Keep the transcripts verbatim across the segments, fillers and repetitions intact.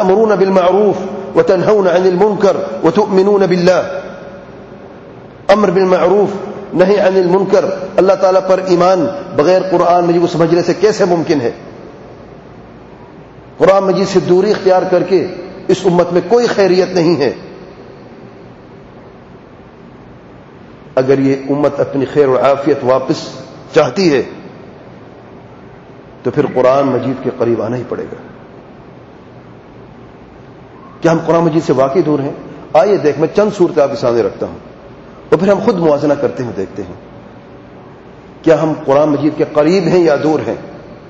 أتأمرون بالمعروف وتنهون عن المنكر وتؤمنون بالله. امر بالمعروف نہیں عن المنکر، اللہ تعالیٰ پر ایمان بغیر قرآن مجید کو سمجھنے سے کیسے ممکن ہے؟ قرآن مجید سے دوری اختیار کر کے اس امت میں کوئی خیریت نہیں ہے. اگر یہ امت اپنی خیر و عافیت واپس چاہتی ہے تو پھر قرآن مجید کے قریب آنا ہی پڑے گا. کیا ہم قرآن مجید سے واقعی دور ہیں؟ آئیے دیکھ، میں چند صورتیں آپ کے سامنے رکھتا ہوں اور پھر ہم خود موازنہ کرتے ہیں، دیکھتے ہیں کیا ہم قرآن مجید کے قریب ہیں یا دور ہیں.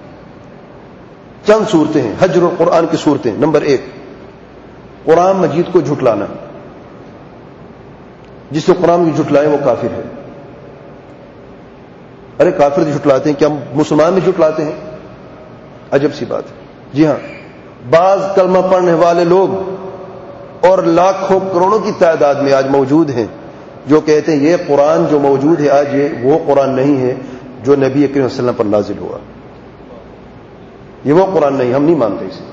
چند صورتیں ہیں حجر القرآن کی صورتیں. نمبر ایک، قرآن مجید کو جھٹلانا. جس نے قرآن کو جھٹلائے وہ کافر ہے. ارے کافر جو جھٹلاتے ہیں، کیا مسلمان بھی جھٹلاتے ہیں؟ عجب سی بات ہے. جی ہاں، بعض کلمہ پڑھنے والے لوگ اور لاکھوں کروڑوں کی تعداد میں آج موجود ہیں جو کہتے ہیں یہ قرآن جو موجود ہے آج، یہ وہ قرآن نہیں ہے جو نبی کریم صلی اللہ علیہ وسلم پر نازل ہوا. یہ وہ قرآن نہیں، ہم نہیں مانتے اسے.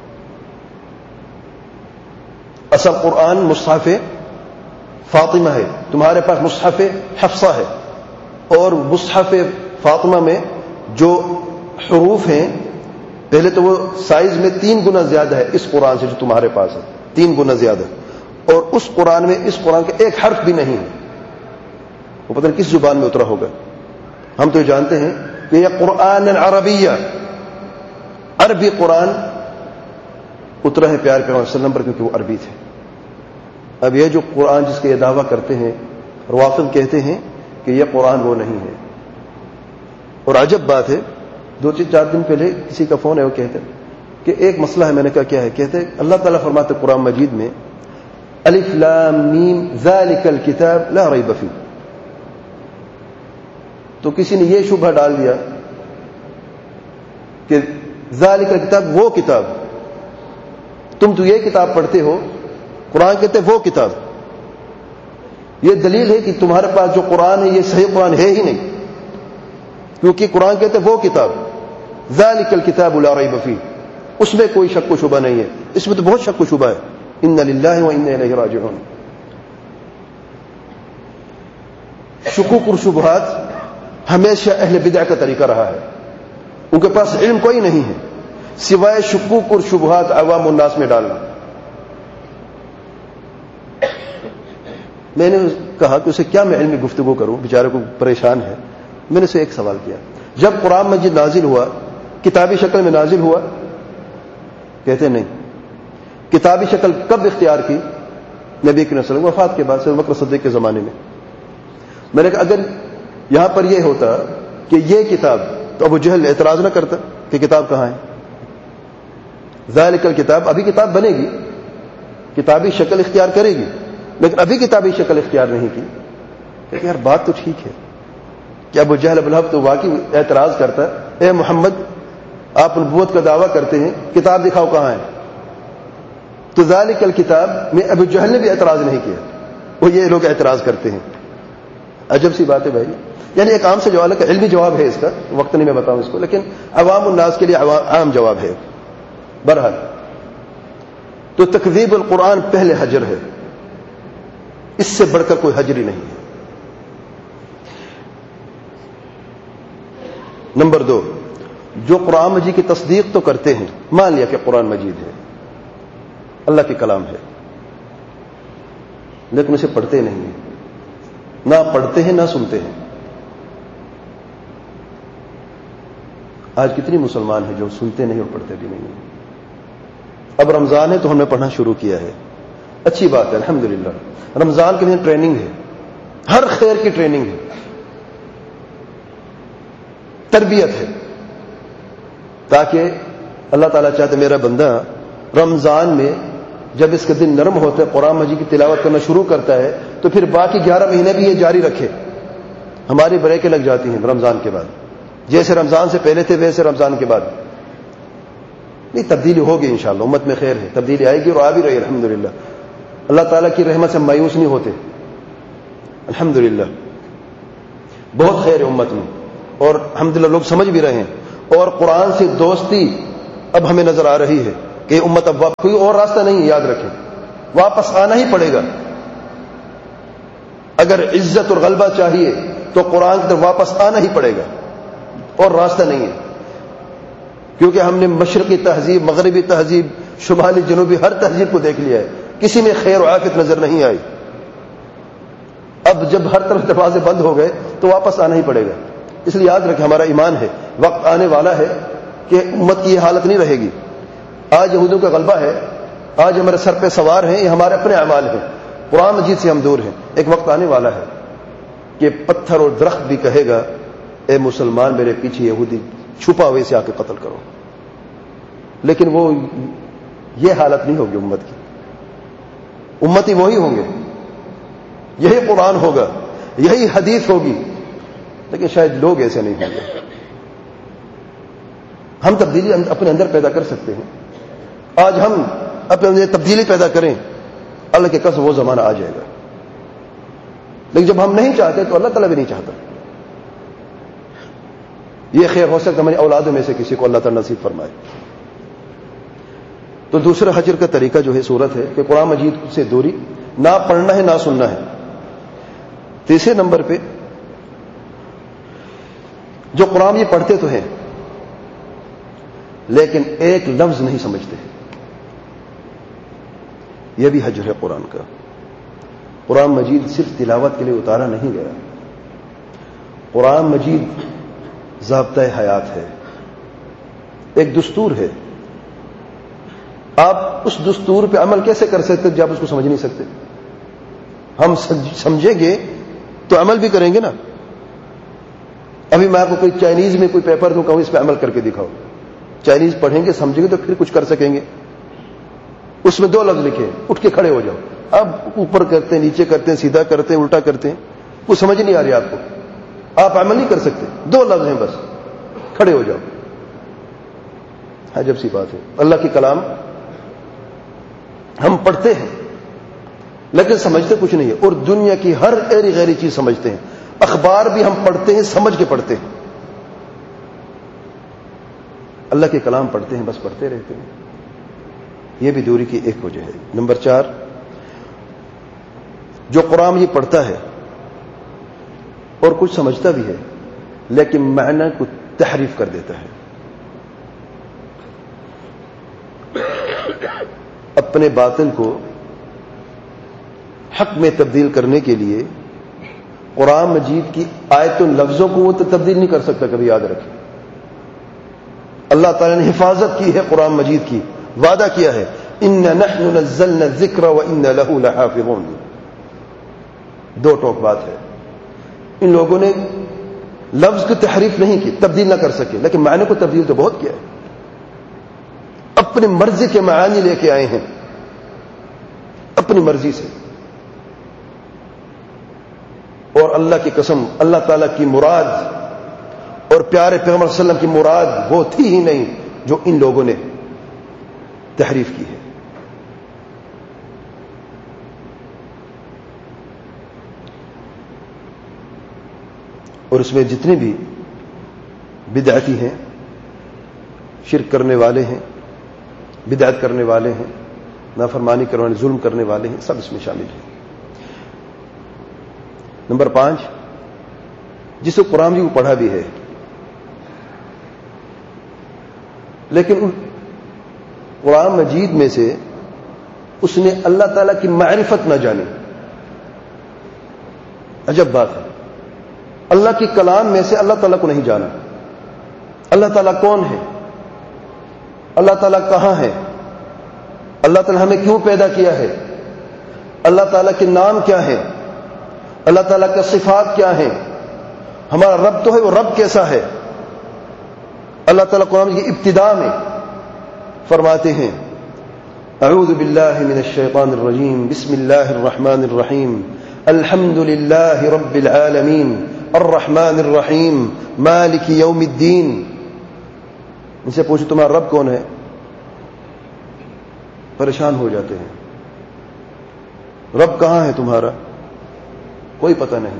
اصل قرآن مصحف فاطمہ ہے، تمہارے پاس مصحف حفصہ ہے، اور مصحف فاطمہ میں جو حروف ہیں پہلے تو وہ سائز میں تین گنا زیادہ ہے اس قرآن سے جو تمہارے پاس ہے، تین گنا زیادہ. اور اس قرآن میں اس قرآن کا ایک حرف بھی نہیں ہے. وہ پتہ نہیں کس زبان میں اترا ہوگا. ہم تو جانتے ہیں کہ یہ قرآن عربیہ، عربی قرآن اترا ہے پیار پیغمبر صلی اللہ علیہ وسلم پر کیونکہ وہ عربی تھے. اب یہ جو قرآن جس کے یہ دعویٰ کرتے ہیں، روافض کہتے ہیں کہ یہ قرآن وہ نہیں ہے. اور عجب بات ہے، دو چار دن پہلے کسی کا فون ہے، وہ کہتے کہ ایک مسئلہ ہے. میں نے کہا کیا ہے؟ کہتے اللہ تعالیٰ فرماتے قرآن مجید میں الف لام میم ذالک الکتاب لا ریب فیہ. تو کسی نے یہ شبہ ڈال دیا کہ ذالک الکتاب وہ کتاب، تم تو یہ کتاب پڑھتے ہو، قرآن کہتے وہ کتاب. یہ دلیل ہے کہ تمہارے پاس جو قرآن ہے یہ صحیح قرآن ہے ہی نہیں، کیونکہ قرآن کہتے وہ کتاب ذالک الکتاب لا ریب فیہ، اس میں کوئی شک و شبہ نہیں ہے. اس میں تو بہت شک و شبہ ہے. ان للہ و انا الیہ راجعون. شکوک اور شبہات ہمیشہ اہل بدع کا طریقہ رہا ہے. ان کے پاس علم کوئی نہیں ہے سوائے شکوک اور شبہات عوام الناس میں ڈالنا. میں نے کہا کہ اسے کیا میں علمی گفتگو کروں، بیچارے کو پریشان ہے. میں نے اسے ایک سوال کیا، جب قرآن مجید نازل ہوا کتابی شکل میں نازل ہوا؟ کہتے نہیں. کتابی شکل کب اختیار کی؟ نبی کریم صلی اللہ علیہ وسلم وفات کے بعد، سے بکر صدیق کے زمانے میں. میں نے کہا اگر یہاں پر یہ ہوتا کہ یہ کتاب، تو ابو جہل اعتراض نہ کرتا کہ کتاب کہاں ہے. ذالک الکتاب، ابھی کتاب بنے گی، کتابی شکل اختیار کرے گی، لیکن ابھی کتابی شکل اختیار نہیں کی. کہ یار بات تو ٹھیک ہے کہ ابو جہل ابو لہب تو واقعی اعتراض کرتا، اے محمد آپ نبوت کا دعویٰ کرتے ہیں، کتاب دکھاؤ کہاں ہے. تو ذالک الکتاب میں ابو جہل نے بھی اعتراض نہیں کیا، وہ یہ لوگ اعتراض کرتے ہیں. عجب سی بات ہے بھائی. یعنی ایک عام سے جواب ہے، علمی جواب ہے اس کا، وقت نہیں میں بتاؤں اس کو، لیکن عوام الناس کے لیے عام جواب ہے. بہرحال تو تکذیب القرآن پہلے حجر ہے، اس سے بڑھ کر کوئی حجر ہی نہیں ہے. نمبر دو، جو قرآن مجید کی تصدیق تو کرتے ہیں، مان لیا کہ قرآن مجید ہے، اللہ کے کلام ہے، لیکن اسے پڑھتے نہیں ہیں، نہ پڑھتے ہیں نہ سنتے ہیں. آج کتنی مسلمان ہیں جو سنتے نہیں اور پڑھتے بھی نہیں ہیں. اب رمضان ہے تو ہم نے پڑھنا شروع کیا ہے، اچھی بات ہے الحمدللہ. رمضان کے لیے ٹریننگ ہے، ہر خیر کی ٹریننگ ہے، تربیت ہے، تاکہ اللہ تعالیٰ چاہتے میرا بندہ رمضان میں جب اس کا دن نرم ہوتا ہے، قرآن مجید کی تلاوت کرنا شروع کرتا ہے، تو پھر باقی گیارہ مہینے بھی یہ جاری رکھے. ہماری بریکیں لگ جاتی ہیں رمضان کے بعد، جیسے رمضان سے پہلے تھے ویسے رمضان کے بعد نہیں. تبدیلی ہوگی انشاءاللہ، امت میں خیر ہے، تبدیلی آئے گی اور آ بھی رہی ہے الحمدللہ. اللہ تعالیٰ کی رحمت سے مایوس نہیں ہوتے الحمدللہ. بہت خیر ہے امت میں، اور الحمدللہ لوگ سمجھ بھی رہے ہیں، اور قرآن سے دوستی اب ہمیں نظر آ رہی ہے. کہ امت اب کوئی اور راستہ نہیں ہے، یاد رکھیں واپس آنا ہی پڑے گا. اگر عزت اور غلبہ چاہیے تو قرآن کی طرف واپس آنا ہی پڑے گا، اور راستہ نہیں ہے. کیونکہ ہم نے مشرقی تہذیب، مغربی تہذیب، شمالی جنوبی ہر تہذیب کو دیکھ لیا ہے، کسی میں خیر و عافیت نظر نہیں آئی. اب جب ہر طرف دروازے بند ہو گئے تو واپس آنا ہی پڑے گا. اس لیے یاد رکھیں ہمارا ایمان ہے، وقت آنے والا ہے کہ امت کی یہ حالت نہیں رہے گی. آج یہودوں کا غلبہ ہے، آج ہمارے سر پہ سوار ہیں، یہ ہمارے اپنے اعمال ہیں، قرآن مجید سے ہم دور ہیں. ایک وقت آنے والا ہے کہ پتھر اور درخت بھی کہے گا اے مسلمان میرے پیچھے یہودی چھپا ہوئے سے آ کے قتل کرو. لیکن وہ یہ حالت نہیں ہوگی امت کی. امتی وہی ہوں گے، یہی قرآن ہوگا، یہی حدیث ہوگی، لیکن شاید لوگ ایسے نہیں ہوں گے. ہم تبدیلی اپنے اندر پیدا کر سکتے ہیں. آج ہم اپنے اندر تبدیلی پیدا کریں، اللہ کے قسم وہ زمانہ آ جائے گا. لیکن جب ہم نہیں چاہتے تو اللہ تعالیٰ بھی نہیں چاہتا. یہ خیر ہو سکتا ہماری اولادوں میں سے کسی کو اللہ تعالیٰ نصیب فرمائے. تو دوسرا حجر کا طریقہ جو ہے صورت ہے کہ قرآن مجید سے دوری، نہ پڑھنا ہے نہ سننا ہے. تیسرے نمبر پہ جو قرآن یہ پڑھتے تو ہیں لیکن ایک لفظ نہیں سمجھتے، یہ بھی حجر ہے قرآن کا. قرآن مجید صرف تلاوت کے لیے اتارا نہیں گیا، قرآن مجید ضابطۂ حیات ہے، ایک دستور ہے. آپ اس دستور پہ عمل کیسے کر سکتے جب آپ اس کو سمجھ نہیں سکتے؟ ہم سمجھیں گے تو عمل بھی کریں گے نا. ابھی میں آپ کو کوئی چائنیز میں کوئی پیپر دوں، کہوں اس پہ عمل کر کے دکھاؤ، چائنیز پڑھیں گے سمجھیں گے تو پھر کچھ کر سکیں گے. اس میں دو لفظ لکھے، اٹھ کے کھڑے ہو جاؤ. اب اوپر کرتے ہیں، نیچے کرتے ہیں، سیدھا کرتے ہیں، الٹا کرتے ہیں، کچھ سمجھ نہیں آ رہی آپ کو، آپ عمل نہیں کر سکتے. دو لفظ ہیں بس، کھڑے ہو جاؤ. عجب سی بات ہے، اللہ کی کلام ہم پڑھتے ہیں لیکن سمجھتے کچھ نہیں ہے، اور دنیا کی ہر ایری غیری چیز سمجھتے ہیں. اخبار بھی ہم پڑھتے ہیں، سمجھ کے پڑھتے ہیں. اللہ کے کلام پڑھتے ہیں بس پڑھتے رہتے ہیں. یہ بھی دوری کی ایک وجہ ہے. نمبر چار، جو قرآن یہ پڑھتا ہے اور کچھ سمجھتا بھی ہے لیکن معنی کو تحریف کر دیتا ہے. اپنے باطل کو حق میں تبدیل کرنے کے لیے قرآن مجید کی آیتوں لفظوں کو وہ تو تبدیل نہیں کر سکتا. کبھی یاد رکھیں اللہ تعالیٰ نے حفاظت کی ہے قرآن مجید کی، وعدہ کیا ہے اِنَّا نَحْنُ نَزَّلْنَا الذِّكْرَ وَإِنَّا لَهُ لَحَافِظُونَ. دو ٹوک بات ہے. ان لوگوں نے لفظ کی تحریف نہیں کی، تبدیل نہ کر سکے، لیکن معنی کو تبدیل تو بہت کیا ہے. اپنی مرضی کے معانی لے کے آئے ہیں، اپنی مرضی سے. اور اللہ کی قسم اللہ تعالیٰ کی مراد اور پیارے پیغمبر صلی اللہ علیہ وسلم کی مراد وہ تھی ہی نہیں جو ان لوگوں نے تحریف کی ہے. اور اس میں جتنے بھی بدعتی ہیں، شرک کرنے والے ہیں، بدعت کرنے والے ہیں، نافرمانی کرنے والے، ظلم کرنے والے ہیں، سب اس میں شامل ہیں. نمبر پانچ، جسے قرآن بھی وہ پڑھا بھی ہے لیکن قرآن مجید میں سے اس نے اللہ تعالیٰ کی معرفت نہ جانی. عجب بات ہے، اللہ کی کلام میں سے اللہ تعالیٰ کو نہیں جانا. اللہ تعالیٰ کون ہے، اللہ تعالیٰ کہاں ہے، اللہ تعالیٰ ہمیں کیوں پیدا کیا ہے، اللہ تعالیٰ کے نام کیا ہیں، اللہ تعالیٰ کا صفات کیا ہیں، ہمارا رب تو ہے وہ رب کیسا ہے. اللہ تعالیٰ قرآن کی ابتدا میں فرماتے ہیں اعوذ باللہ من الشیطان الرجیم بسم اللہ الرحمن الرحیم الحمد للہ رب العالمین الرحمن الرحیم مالک یوم الدین. ان سے پوچھو تمہارا رب کون ہے، پریشان ہو جاتے ہیں. رب کہاں ہے تمہارا، کوئی پتہ نہیں.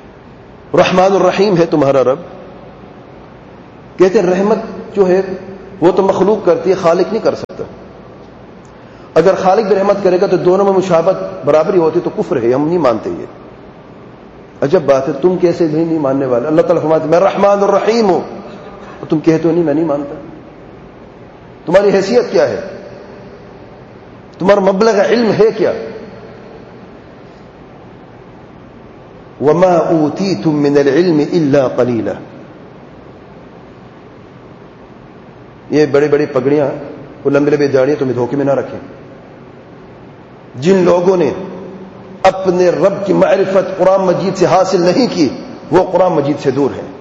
رحمان الرحیم ہے تمہارا رب. کہتے ہیں رحمت جو ہے وہ تو مخلوق کرتی ہے، خالق نہیں کر سکتا. اگر خالق بھی رحمت کرے گا تو دونوں میں مشابہت برابری ہوتی تو کفر ہے، ہم نہیں مانتے. یہ عجب بات ہے، تم کیسے بھی نہیں ماننے والے؟ اللہ تعالیٰ فرماتے میں رحمان الرحیم ہوں، اور تم کہتے ہو نہیں میں نہیں مانتا. تمہاری حیثیت کیا ہے؟ تمہارا مبلغ علم ہے کیا؟ وما اوتیتم من العلم الا قلیلا. یہ بڑی بڑی پگڑیاں اور لمبے لمبے داڑیاں تمہیں دھوکے میں نہ رکھیں. جن لوگوں نے اپنے رب کی معرفت قرآن مجید سے حاصل نہیں کی وہ قرآن مجید سے دور ہیں.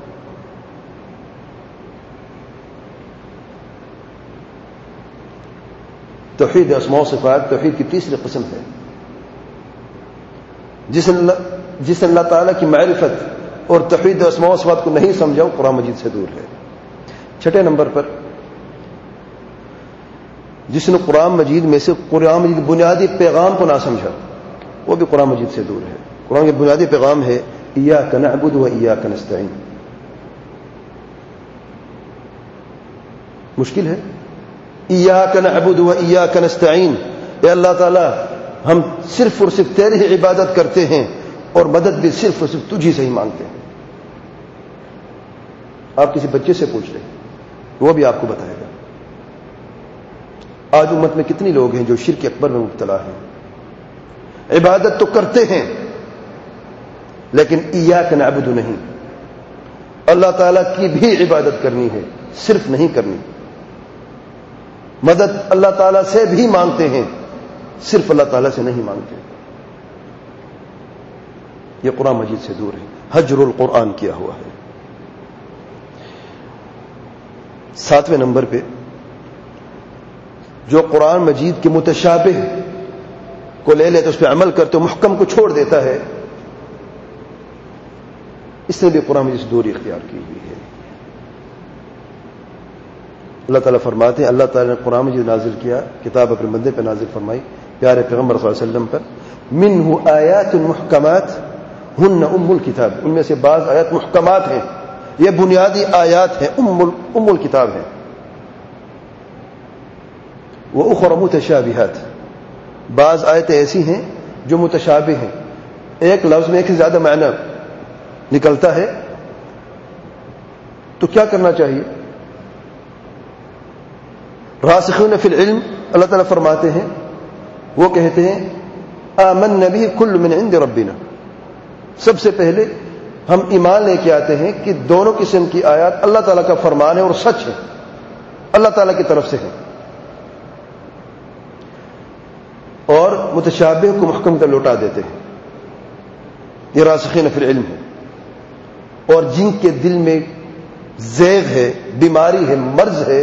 توحید اسماء و صفات توحید کی تیسری قسم ہے. جس اللہ جس اللہ تعالیٰ کی معرفت اور توحید اسماء و صفات کو نہیں سمجھا وہ قرآن مجید سے دور ہے. چھٹے نمبر پر جس نے قرآن مجید میں سے قرآن مجید بنیادی پیغام کو نہ سمجھا وہ بھی قرآن مجید سے دور ہے. قرآن کے بنیادی پیغام ہے ایاک نعبد و ایاک نستعین. مشکل ہے. ایاک نعبد و ایاک نستعین، اے اللہ تعالی ہم صرف اور صرف تیری ہی عبادت کرتے ہیں اور مدد بھی صرف اور صرف تجھی سے ہی مانگتے ہیں. آپ کسی بچے سے پوچھ لیں وہ بھی آپ کو بتائے گا. آج امت میں کتنی لوگ ہیں جو شرک اکبر میں مبتلا ہیں. عبادت تو کرتے ہیں لیکن ایاک نعبد نہیں. اللہ تعالیٰ کی بھی عبادت کرنی ہے، صرف نہیں کرنی. مدد اللہ تعالیٰ سے بھی مانگتے ہیں، صرف اللہ تعالیٰ سے نہیں مانگتے. یہ قرآن مجید سے دور ہے، حجر القرآن کیا ہوا ہے. ساتویں نمبر پہ جو قرآن مجید کے متشابہ کو لے لیتے اس پہ عمل کرتے محکم کو چھوڑ دیتا ہے، اس نے بھی قرآن مجید سے دوری اختیار کی ہوئی ہے. اللہ تعالیٰ فرماتے ہیں اللہ تعالیٰ نے قرآن مجید نازل کیا، کتاب اپنے بندے پہ نازل فرمائی پیارے پیغمبر صلی اللہ علیہ وسلم پر. منہ آیات محکمات ہن ام الکتاب، ان میں سے بعض آیات محکمات ہیں، یہ بنیادی آیات ہیں، ام ام الکتاب ہیں. وَأُخْرَ مُتَشَابِهَاتٍ، بعض آیتیں ایسی ہیں جو متشابہ ہیں، ایک لفظ میں ایک سے زیادہ معنی نکلتا ہے. تو کیا کرنا چاہیے؟ راسخون فی العلم اللہ تعالیٰ فرماتے ہیں وہ کہتے ہیں آمنا به کل من عند ربنا، سب سے پہلے ہم ایمان لے کے آتے ہیں کہ دونوں قسم کی آیات اللہ تعالیٰ کا فرمان ہے اور سچ ہے، اللہ تعالیٰ کی طرف سے ہے. اور متشابہ کو محکم کر لوٹا دیتے ہیں. یہ راسخین فی العلم ہے. اور جن کے دل میں زیغ ہے، بیماری ہے، مرض ہے،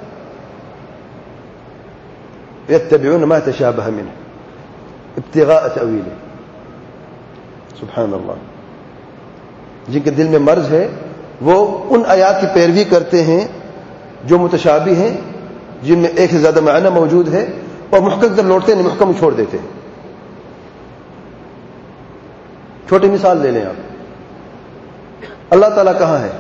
یتبعون ما تشابہ منہ ابتغاء تأویلہ. سبحان اللہ. جن کے دل میں مرض ہے وہ ان آیات کی پیروی کرتے ہیں جو متشابہ ہیں، جن میں ایک سے زیادہ معنی موجود ہے، اور محکم کر لوٹتے ہیں، محکم چھوڑ دیتے ہیں. چھوٹی مثال لے لیں آپ. اللہ تعالیٰ کہاں ہے؟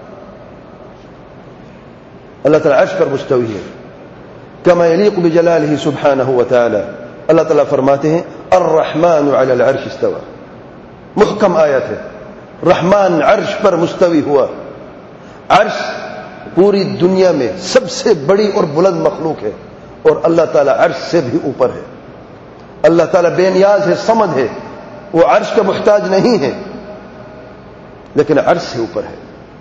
اللہ تعالیٰ عرش پر مستوی ہے، کما یلیق بجلالہ سبحانہ وتعالی. اللہ تعالیٰ فرماتے ہیں الرحمن علی العرش استوى. محکم آیت ہے، رحمان عرش پر مستوی ہوا. عرش پوری دنیا میں سب سے بڑی اور بلند مخلوق ہے، اور اللہ تعالیٰ عرش سے بھی اوپر ہے. اللہ تعالیٰ بے نیاز ہے، صمد ہے، وہ عرش کا محتاج نہیں ہے، لیکن عرش سے اوپر ہے.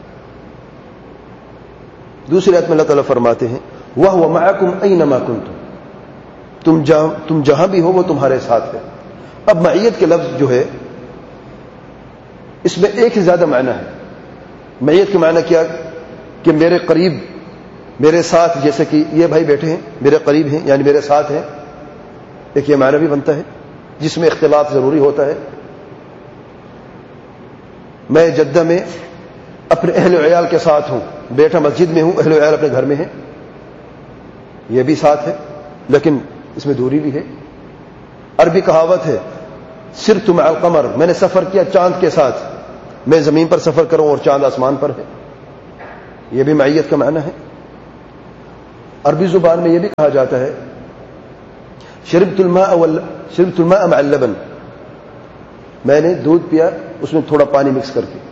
دوسری آیت میں اللہ تعالیٰ فرماتے ہیں وَهُوَ مَعَكُمْ أَيْنَمَا كُنْتُمْ، تم جہاں تم جہاں بھی ہو وہ تمہارے ساتھ ہے. اب معیت کے لفظ جو ہے اس میں ایک سے زیادہ معنی ہے. معیت کے معنی کیا کہ میرے قریب، میرے ساتھ، جیسے کہ یہ بھائی بیٹھے ہیں میرے قریب ہیں یعنی میرے ساتھ ہیں. ایک یہ معنی بھی بنتا ہے جس میں اختلاط ضروری ہوتا ہے. میں جدہ میں اپنے اہل و عیال کے ساتھ ہوں، بیٹھا مسجد میں ہوں، اہل و عیال اپنے گھر میں ہیں، یہ بھی ساتھ ہے لیکن اس میں دوری بھی ہے. عربی کہاوت ہے سرت مع القمر، میں نے سفر کیا چاند کے ساتھ، میں زمین پر سفر کروں اور چاند آسمان پر ہے، یہ بھی معیت کا معنی ہے. عربی زبان میں یہ بھی کہا جاتا ہے شربت الماء وال شربت الماء مع اللبن، میں نے دودھ پیا اس میں تھوڑا پانی مکس کر کے.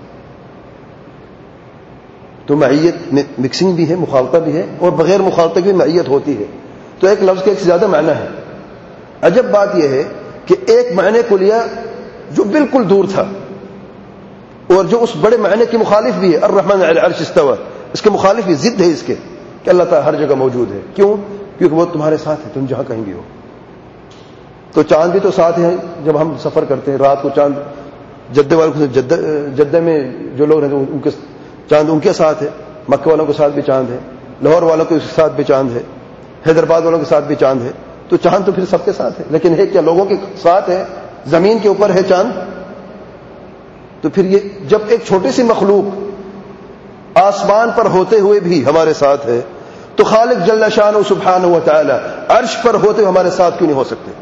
تو معیت میں مکسنگ بھی ہے، مخالطہ بھی ہے، اور بغیر مخالطہ کی معیت ہوتی ہے. تو ایک لفظ کے ایک سے زیادہ معنی ہے. عجب بات یہ ہے کہ ایک معنی کو لیا جو بالکل دور تھا، اور جو اس بڑے معنی کے مخالف بھی ہے، الرحمن علی العرش استوى، اس کے مخالف بھی، ضد ہے اس کے کہ اللہ تعالیٰ ہر جگہ موجود ہے. کیوں؟ کیونکہ وہ تمہارے ساتھ ہے، تم جہاں کہیں بھی ہو. تو چاند بھی تو ساتھ ہیں. جب ہم سفر کرتے ہیں رات کو چاند جدے والوں کے جدہ, جدہ میں جو لوگ رہتے ہیں ان کے چاند ان کے ساتھ ہے، مکہ والوں کے ساتھ بھی چاند ہے، لاہور والوں کے ساتھ بھی چاند ہے، حیدرآباد والوں کے ساتھ بھی چاند ہے. تو چاند تو پھر سب کے ساتھ ہے، لیکن ہے کیا لوگوں کے ساتھ ہے؟ زمین کے اوپر ہے چاند. تو پھر یہ جب ایک چھوٹی سی مخلوق آسمان پر ہوتے ہوئے بھی ہمارے ساتھ ہے، تو خالق جل شانہ سبحانہ و تعالی عرش پر ہوتے ہوئے ہمارے ساتھ کیوں نہیں ہو سکتے؟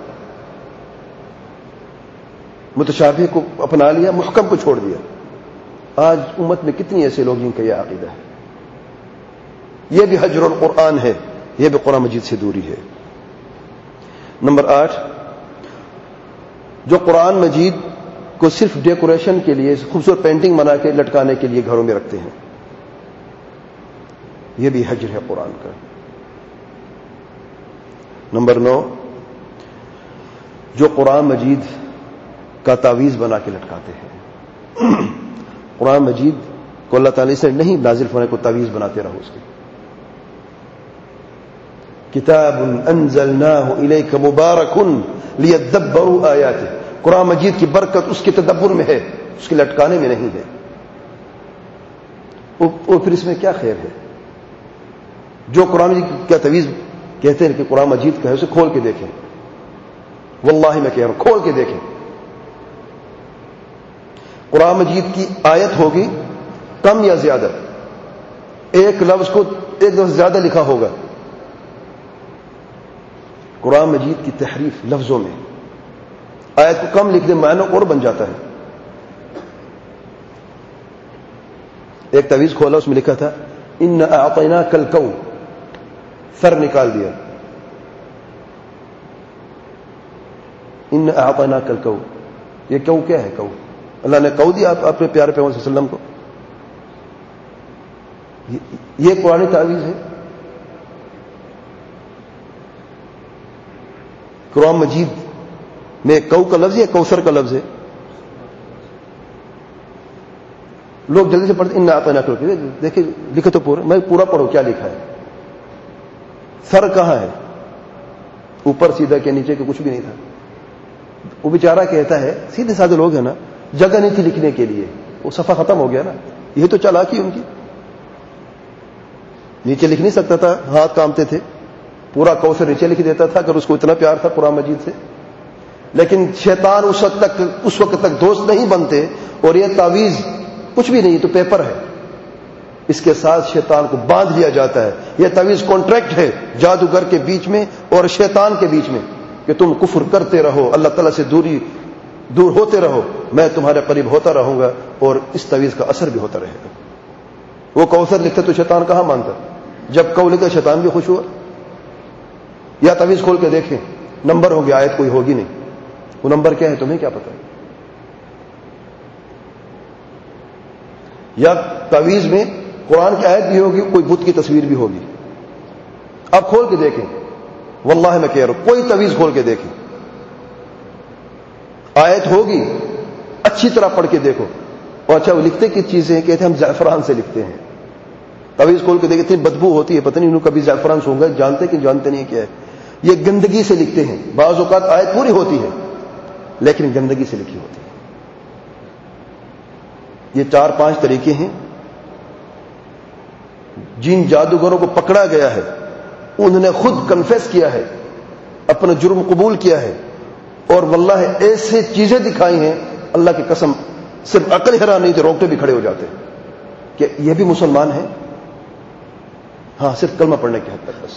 متشابہ کو اپنا لیا، محکم کو چھوڑ دیا. آج امت میں کتنی ایسے لوگ جن کا یہ عقیدہ ہے. یہ بھی حجر القرآن ہے، یہ بھی قرآن مجید سے دوری ہے. نمبر آٹھ، جو قرآن مجید کو صرف ڈیکوریشن کے لیے خوبصورت پینٹنگ بنا کے لٹکانے کے لیے گھروں میں رکھتے ہیں، یہ بھی حجر ہے قرآن کا. نمبر نو، جو قرآن مجید کا تعویذ بنا کے لٹکاتے ہیں. قرآن مجید کو اللہ تعالی سے نہیں نازل ہونے کو تعویذ بناتے رہو. اس کے کتاب انزلناہ الیک مبارک لیدبروا آیاتہ، قرآن مجید کی برکت اس کے تدبر میں ہے، اس کے لٹکانے میں نہیں ہے. اور پھر اس میں کیا خیر ہے؟ جو قرآن مجید کیا تعویذ کہتے ہیں کہ قرآن مجید کا ہے، اسے کھول کے دیکھیں. واللہ میں کہہ رہا ہوں، کھول کے دیکھیں. قرآن مجید کی آیت ہوگی کم یا زیادہ، ایک لفظ کو ایک لفظ زیادہ لکھا ہوگا. قرآن مجید کی تحریف لفظوں میں، آیت کو کم لکھ دیں معنی اور بن جاتا ہے. ایک تعویذ کھولا، اس میں لکھا تھا ان اعطیناک الکون، سر نکال دیا. ان اعطیناک الکون، یہ کیوں کیا ہے؟ کون اللہ نے کہو دیا آپ اپنے پیارے پیغمبر صلی اللہ علیہ وسلم کو. یہ قرآن تعویذ ہے. قرآن مجید میں کو کا لفظ ہے، کوثر کا لفظ ہے. لوگ جلدی سے پڑھتے ان اعطیناک الکون، دیکھیں لکھے تو پورا، میں پورا پڑھو کیا لکھا ہے. سر کہاں ہے؟ اوپر سیدھا کے نیچے کے کچھ بھی نہیں تھا. وہ بیچارہ کہتا ہے، سیدھے سادھے لوگ ہیں نا، جگہ نہیں تھی لکھنے کے لیے، وہ صفحہ ختم ہو گیا نا. یہ تو چالاکی ان کی. نیچے لکھ نہیں سکتا تھا، ہاتھ کامتے تھے، پورا کوثر نیچے لکھ دیتا تھا اگر اس کو اتنا پیار تھا قرآن مجید سے. لیکن شیطان اس وقت تک اس وقت تک دوست نہیں بنتے. اور یہ تعویذ کچھ بھی نہیں، تو پیپر ہے، اس کے ساتھ شیطان کو باندھ لیا جاتا ہے. یہ تعویذ کانٹریکٹ ہے جادوگر کے بیچ میں اور شیطان کے بیچ میں کہ تم کفر کرتے رہو، اللہ تعالیٰ سے دوری دور ہوتے رہو، میں تمہارے قریب ہوتا رہوں گا اور اس تعویذ کا اثر بھی ہوتا رہے گا. وہ کوثر لکھتے تو شیطان کہاں مانتا؟ جب کو لکھا شیطان بھی خوش ہوا. یا تعویذ کھول کے دیکھیں، نمبر ہو گیا، آیت کوئی ہوگی نہیں. وہ نمبر کیا ہے تمہیں کیا پتا؟ یا تعویذ میں قرآن کی آیت بھی ہوگی، کوئی بت کی تصویر بھی ہوگی. اب کھول کے دیکھیں، واللہ میں کہہ رہا ہوں، کوئی تعویذ کھول کے دیکھیں، آیت ہوگی، اچھی طرح پڑھ کے دیکھو. اور اچھا وہ لکھتے کی چیزیں کہتے ہیں ہم زعفران سے لکھتے ہیں. تعویذ کھول کے دیکھیں، اتنی بدبو ہوتی ہے، پتہ نہیں انہوں کبھی زعفران سونگا، جانتے کہ جانتے نہیں کیا ہے. یہ گندگی سے لکھتے ہیں. بعض اوقات آیت پوری ہوتی ہے لیکن گندگی سے لکھی ہوتی ہے. یہ چار پانچ طریقے ہیں جن جادوگروں کو پکڑا گیا ہے، انہوں نے خود کنفیس کیا ہے، اپنا جرم قبول کیا ہے، اور واللہ ایسے چیزیں دکھائی ہیں اللہ کی قسم صرف عقل حیران نہیں تھے، روکتے بھی کھڑے ہو جاتے کہ یہ بھی مسلمان ہے. ہاں صرف کلمہ پڑھنے کی حد تک بس.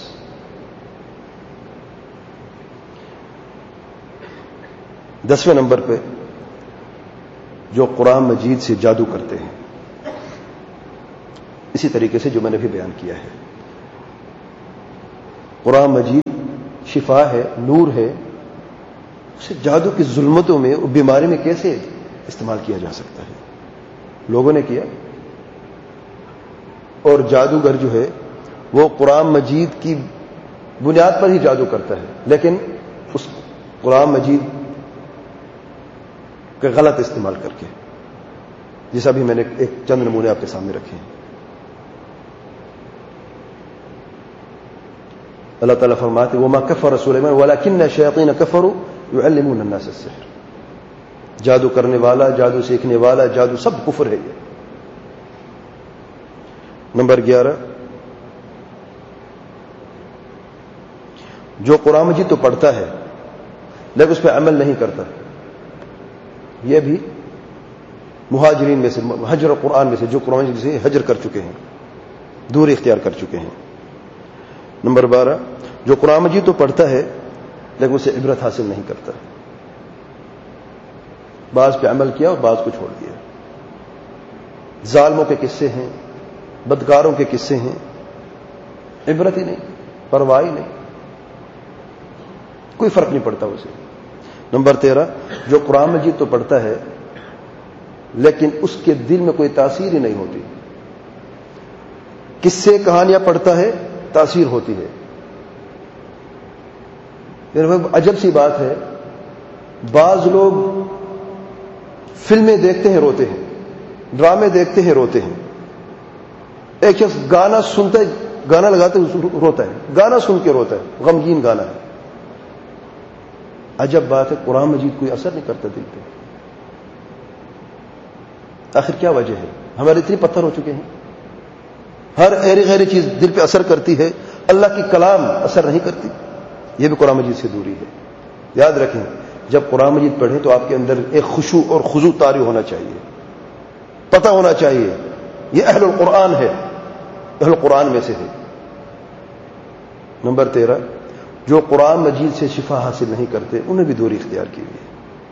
دسویں نمبر پہ جو قرآن مجید سے جادو کرتے ہیں، اسی طریقے سے جو میں نے بھی بیان کیا ہے. قرآن مجید شفا ہے، نور ہے، اسے جادو کی ظلمتوں میں اور بیماری میں کیسے استعمال کیا جا سکتا ہے؟ لوگوں نے کیا، اور جادوگر جو ہے وہ قرآن مجید کی بنیاد پر ہی جادو کرتا ہے، لیکن اس قرآن مجید کا غلط استعمال کر کے، جیسا بھی میں نے ایک چند نمونے آپ کے سامنے رکھے ہیں۔ اللہ تعالیٰ فرماتے وما کفر سلیمان ولکن الشیاطین کفروا یعلمون الناس السحر، جادو کرنے والا، جادو سیکھنے والا، جادو سب کفر ہے۔ یہ نمبر گیارہ، جو قرآن مجید تو پڑھتا ہے لیکن اس پہ عمل نہیں کرتا، یہ بھی مہاجرین میں سے، حجر قرآن میں سے، جو قرآن مجید سے حجر کر چکے ہیں، دوری اختیار کر چکے ہیں۔ نمبر بارہ، جو قرآن مجید تو پڑھتا ہے لیکن اسے عبرت حاصل نہیں کرتا، بعض پہ عمل کیا اور بعض کو چھوڑ دیا۔ ظالموں کے قصے ہیں، بدکاروں کے قصے ہیں، عبرت ہی نہیں، پرواہ ہی نہیں، کوئی فرق نہیں پڑتا اسے۔ نمبر تیرہ، جو قرآن مجید تو پڑھتا ہے لیکن اس کے دل میں کوئی تاثیر ہی نہیں ہوتی، قصے کہانیاں پڑھتا ہے، تاثیر ہوتی ہے۔ عجب سی بات ہے، بعض لوگ فلمیں دیکھتے ہیں روتے ہیں، ڈرامے دیکھتے ہیں روتے ہیں، ایک شخص گانا سنتا ہے، گانا لگاتے روتا ہے، گانا سن کے روتا ہے، غمگین گانا ہے۔ عجب بات ہے، قرآن مجید کوئی اثر نہیں کرتا دل پہ، آخر کیا وجہ ہے؟ ہمارے اتنے پتھر ہو چکے ہیں، ہر ایری غیری چیز دل پہ اثر کرتی ہے، اللہ کی کلام اثر نہیں کرتی، یہ بھی قرآن مجید سے دوری ہے۔ یاد رکھیں، جب قرآن مجید پڑھیں تو آپ کے اندر ایک خشوع اور خضوع طاری ہونا چاہیے، پتہ ہونا چاہیے یہ اہل القرآن ہے، اہل القرآن میں سے ہے۔ نمبر تیرہ، جو قرآن مجید سے شفا حاصل نہیں کرتے انہیں بھی دوری اختیار کی ہوئی ہے۔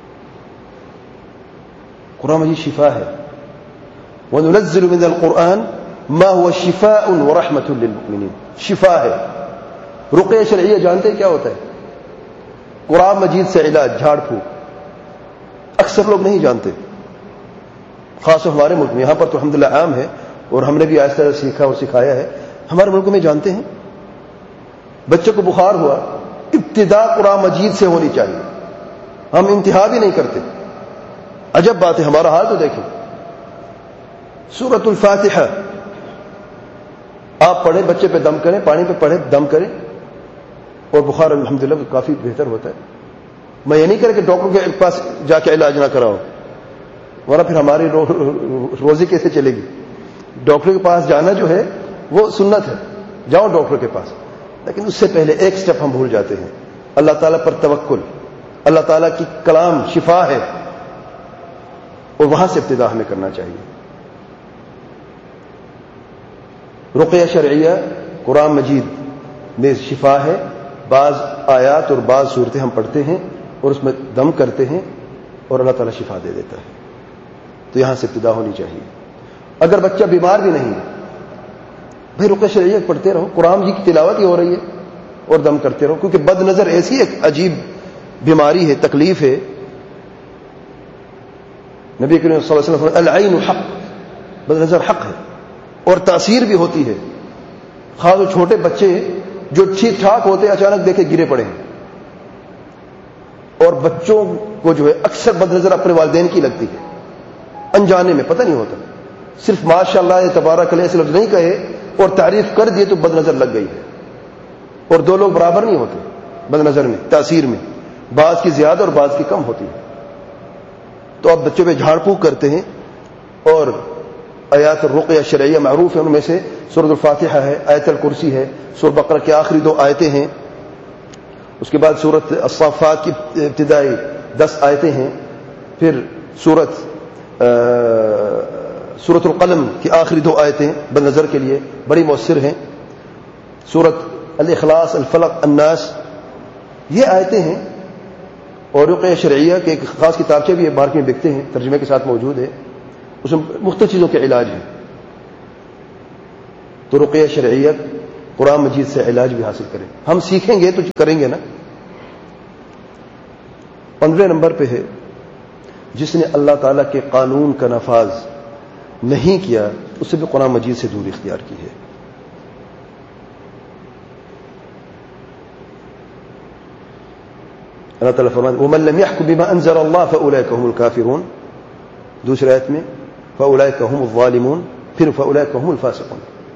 قرآن مجید شفا ہے، وَنُنَزِّلُ مِنَ الْقُرْآنِ مَا هُوَ شِفَاءٌ وَرَحْمَةٌ لِّلْمُؤْمِنِينَ، شفا ہے۔ رقیہ شرعیہ جانتے ہیں کیا ہوتا ہے؟ قرآن مجید سے علاج، جھاڑ پھونک، اکثر لوگ نہیں جانتے، خاص طور ہمارے ملک میں، یہاں پر تو الحمدللہ عام ہے اور ہم نے بھی آہستہ آہستہ سیکھا اور سکھایا ہے۔ ہمارے ملک میں جانتے ہیں، بچے کو بخار ہوا، ابتدا قرآن مجید سے ہونی چاہیے، ہم انتہا بھی نہیں کرتے۔ عجب بات ہے، ہمارا حال تو دیکھیں، سورۃ الفاتحہ آپ پڑھیں، بچے پہ دم کریں، پانی پہ پڑھیں، دم کریں، اور بخار الحمدللہ کافی بہتر ہوتا ہے۔ میں یہ نہیں کریں کہ ڈاکٹر کے پاس جا کے علاج نہ کراؤ، ورنہ پھر ہماری رو روزی کیسے چلے گی؟ ڈاکٹر کے پاس جانا جو ہے وہ سنت ہے، جاؤ ڈاکٹر کے پاس، لیکن اس سے پہلے ایک سٹیپ ہم بھول جاتے ہیں، اللہ تعالیٰ پر توکل، اللہ تعالیٰ کی کلام شفا ہے، اور وہاں سے ابتدا ہمیں کرنا چاہیے۔ رقیہ شرعیہ قرآن مجید میں شفا ہے، بعض آیات اور بعض صورتیں ہم پڑھتے ہیں اور اس میں دم کرتے ہیں اور اللہ تعالیٰ شفا دے دیتا ہے، تو یہاں سے ابتدا ہونی چاہیے۔ اگر بچہ بیمار بھی نہیں ہے، بھائی رقیہ شرعیہ پڑھتے رہو، قرآن جی کی تلاوت ہی ہو رہی ہے اور دم کرتے رہو، کیونکہ بد نظر ایسی ایک عجیب بیماری ہے، تکلیف ہے۔ نبی کریم صلی اللہ علیہ وسلم العین حق، بد نظر حق ہے اور تاثیر بھی ہوتی ہے، خاص وہ چھوٹے بچے جو ٹھیک ٹھاک ہوتے اچانک دیکھے گرے پڑے ہیں، اور بچوں کو جو ہے اکثر بد نظر اپنے والدین کی لگتی ہے، انجانے میں پتہ نہیں ہوتا، صرف ماشاء اللہ تبارک اللہ ایسے لفظ نہیں کہے اور تعریف کر دیے تو بد نظر لگ گئی ہے، اور دو لوگ برابر نہیں ہوتے بد نظر میں، تاثیر میں، بعض کی زیادہ اور بعض کی کم ہوتی ہے۔ تو اب بچوں پہ جھاڑ پھونک کرتے ہیں، اور آیات الرقیہ شرعیہ معروف ہے، ان میں سے سورۃ الفاتحہ ہے، آیت الکرسی ہے، سورۃ بقرہ کی آخری دو آیتیں ہیں، اس کے بعد سورۃ الصافات کی ابتدائی دس آیتیں ہیں، پھر سورۃ سورۃ القلم کی آخری دو آیتیں بد نظر کے لیے بڑی مؤثر ہیں، سورۃ الاخلاص، الفلق، الناس، یہ آیتیں ہیں۔ اور رقیہ شرعیہ کے ایک خاص کتابچے بھی مارکیٹ میں بکتے ہیں، ترجمے کے ساتھ موجود ہے، اس میں مختلف چیزوں کے علاج ہیں۔ تو رقیہ شرعیہ قرآن مجید سے علاج بھی حاصل کریں. ہم سیکھیں گے تو کریں گے نا. پندرہ نمبر پہ ہے جس نے اللہ تعالیٰ کے قانون کا نفاذ نہیں کیا اسے بھی قرآن مجید سے دوری اختیار کی ہے. اللہ تعالیٰ فرماتے ہیں وَمَن لَّمْ يَحْكُم بِمَا أَنزَلَ اللَّهُ فَأُولَٰئِكَ هُمُ الْكَافِرُونَ. دوسری آیت میں فَأُولَٰئِكَ هُمُ الظَّالِمُونَ، پھر فَأُولَٰئِكَ هُمُ الْفَاسِقُونَ.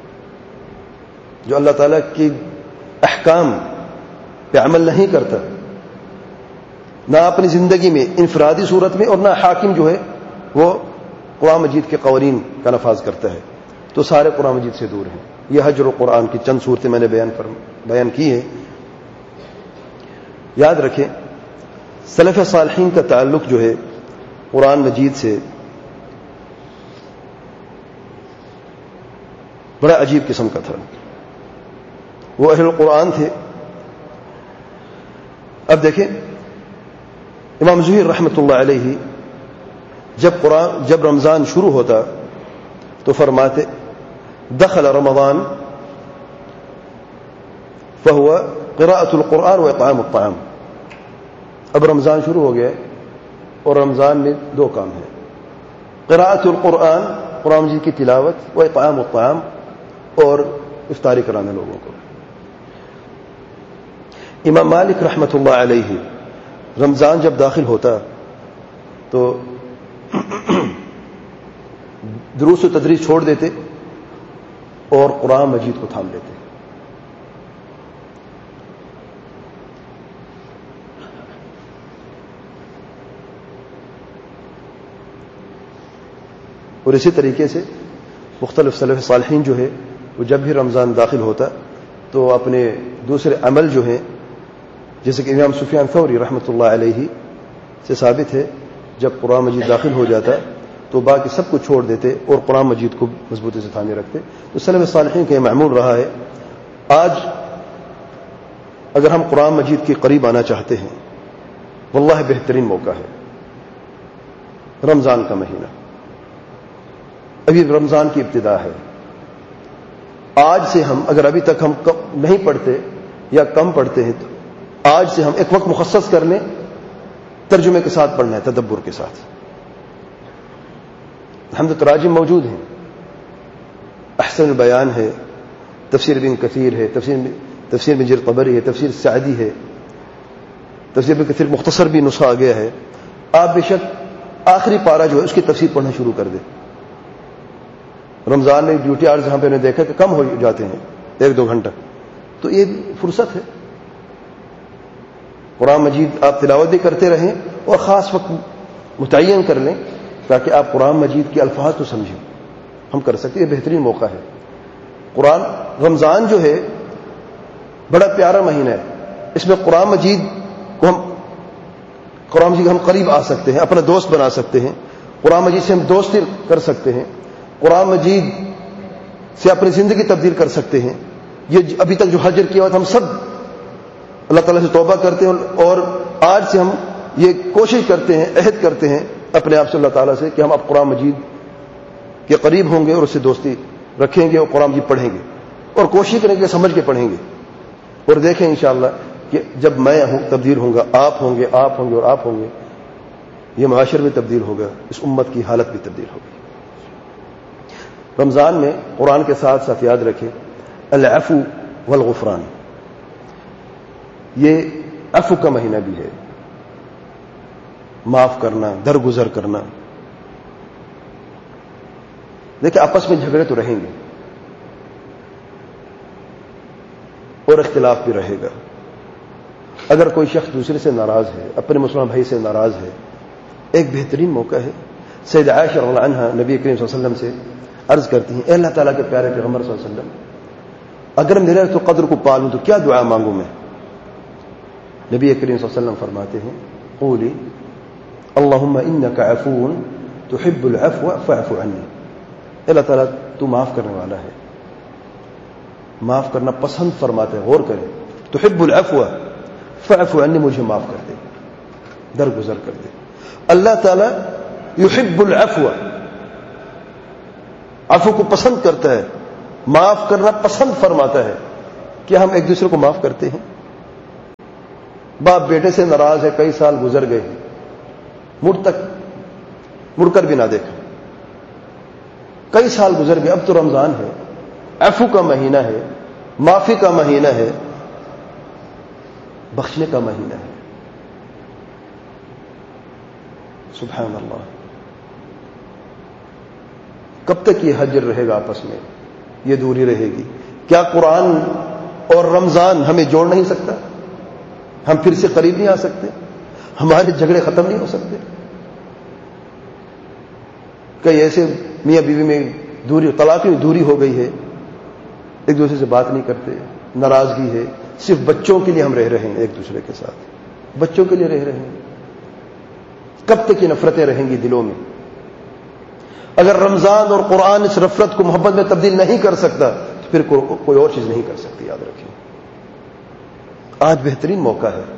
جو اللہ تعالیٰ کی احکام پہ عمل نہیں کرتا، نہ اپنی زندگی میں انفرادی صورت میں اور نہ حاکم جو ہے وہ قرآن مجید کے قوانین کا نفاذ کرتا ہے، تو سارے قرآن مجید سے دور ہیں. یہ حجر قرآن کی چند صورتیں میں نے بیان فرم بیان کی ہیں. یاد رکھیں سلف صالحین کا تعلق جو ہے قرآن مجید سے بڑا عجیب قسم کا تھا. وہ اہل القرآن تھے. اب دیکھیں امام زہیر رحمۃ اللہ علیہ جب قرآن جب رمضان شروع ہوتا تو فرماتے دخل رمضان فهو قراءة القرآن واطعام الطعام. اب رمضان شروع ہو گیا اور رمضان میں دو کام ہیں، قراءة القرآن قرآن مجید کی تلاوت، و اطعام الطعام اور افطاری کرانا لوگوں کو. امام مالک رحمۃ اللہ علیہ رمضان جب داخل ہوتا تو دروس و تدریس چھوڑ دیتے اور قرآن مجید کو تھام لیتے. اور اسی طریقے سے مختلف سلف صالحین جو ہے وہ جب بھی رمضان داخل ہوتا تو اپنے دوسرے عمل جو ہیں، جیسے کہ امام سفیان ثوری رحمۃ اللہ علیہ سے ثابت ہے، جب قرآن مجید داخل ہو جاتا تو باقی سب کو چھوڑ دیتے اور قرآن مجید کو مضبوطی سے تھامے رکھتے. تو سلف صالحین کا یہ معمول رہا ہے. آج اگر ہم قرآن مجید کے قریب آنا چاہتے ہیں، واللہ بہترین موقع ہے رمضان کا مہینہ. ابھی رمضان کی ابتدا ہے. آج سے ہم اگر ابھی تک ہم نہیں پڑھتے یا کم پڑھتے ہیں تو آج سے ہم ایک وقت مخصص کر لیں، ترجمے کے ساتھ پڑھنا ہے، تدبر کے ساتھ. ہم تو تراجم موجود ہیں، احسن البیان ہے، تفسیر ابن کثیر ہے، تفسیر تفسیر ابن جریر طبری ہے، تفسیر سعدی ہے، تفسیر ابن کثیر مختصر بھی نسخہ آ گیا ہے. آپ بے شک آخری پارہ جو ہے اس کی تفسیر پڑھنا شروع کر دیں. رمضان میں ڈیوٹی آرز جہاں پہ نے دیکھا کہ کم ہو جاتے ہیں ایک دو گھنٹہ، تو یہ فرصت ہے. قرآن مجید آپ تلاوت بھی کرتے رہیں اور خاص وقت متعین کر لیں تاکہ آپ قرآن مجید کے الفاظ تو سمجھیں. ہم کر سکتے ہیں، یہ بہترین موقع ہے. قرآن رمضان جو ہے بڑا پیارا مہینہ ہے. اس میں قرآن مجید کو ہم قرآن مجید ہم قریب آ سکتے ہیں، اپنا دوست بنا سکتے ہیں. قرآن مجید سے ہم دوستی کر سکتے ہیں. قرآن مجید سے اپنی زندگی تبدیل کر سکتے ہیں. یہ ابھی تک جو حجر کیا ہوا تھا ہم سب اللہ تعالیٰ سے توبہ کرتے ہیں اور آج سے ہم یہ کوشش کرتے ہیں، عہد کرتے ہیں اپنے آپ سے اللہ تعالیٰ سے کہ ہم اب قرآن مجید کے قریب ہوں گے اور اس سے دوستی رکھیں گے اور قرآن مجید پڑھیں گے اور کوشش کریں گے سمجھ کے پڑھیں گے. اور دیکھیں انشاءاللہ کہ جب میں ہوں تبدیل ہوں گا، آپ ہوں گے آپ ہوں گے اور آپ ہوں گے، یہ معاشر میں تبدیل ہوگا، اس امت کی حالت بھی تبدیل ہوگی. رمضان میں قرآن کے ساتھ ساتھ یاد رکھیں العفو والغفران، یہ عفو کا مہینہ بھی ہے، معاف کرنا، درگزر کرنا. دیکھیں آپس میں جھگڑے تو رہیں گے اور اختلاف بھی رہے گا. اگر کوئی شخص دوسرے سے ناراض ہے، اپنے مسلمان بھائی سے ناراض ہے، ایک بہترین موقع ہے. سیدہ عائشہ رضی اللہ عنہا نبی کریم صلی اللہ علیہ وسلم سے عرض کرتی ہیں، اے اللہ تعالیٰ کے پیارے پیغمبر صلی اللہ علیہ وسلم، اگر میرے تو قدر کو پالوں تو کیا دعا مانگوں میں؟ نبی کریم صلی اللہ علیہ وسلم فرماتے ہیں قولی اللہم انک عفو تحب العفو فاعف عنی. اللہ تعالیٰ تو معاف کرنے والا ہے، معاف کرنا پسند فرماتے ہیں. غور کریں، تحب العفو فاعف عنی، مجھے معاف کر دے، درگزر کر دے. اللہ تعالیٰ یحب العفو، عفو کو پسند کرتا ہے، معاف کرنا پسند فرماتا ہے. کیا ہم ایک دوسرے کو معاف کرتے ہیں؟ باپ بیٹے سے ناراض ہے، کئی سال گزر گئے، مڑ تک مڑ کر بھی نہ دیکھا، کئی سال گزر گئے، اب تو رمضان ہے، عفو کا مہینہ ہے، معافی کا مہینہ ہے، بخشنے کا مہینہ ہے. سبحان اللہ. کب تک یہ حجر رہے گا آپس میں، یہ دوری رہے گی؟ کیا قرآن اور رمضان ہمیں جوڑ نہیں سکتا؟ ہم پھر سے قریب نہیں آ سکتے؟ ہمارے جھگڑے ختم نہیں ہو سکتے؟ کئی ایسے میاں بیوی میں دوری، طلاق میں دوری ہو گئی ہے، ایک دوسرے سے بات نہیں کرتے، ناراضگی ہے، صرف بچوں کے لیے ہم رہ رہے ہیں، ایک دوسرے کے ساتھ بچوں کے لیے رہ رہے ہیں. کب تک یہ نفرتیں رہیں گی دلوں میں؟ اگر رمضان اور قرآن اس نفرت کو محبت میں تبدیل نہیں کر سکتا تو پھر کوئی اور چیز نہیں کر سکتی. یاد رکھیں، آج بہترین موقع ہے.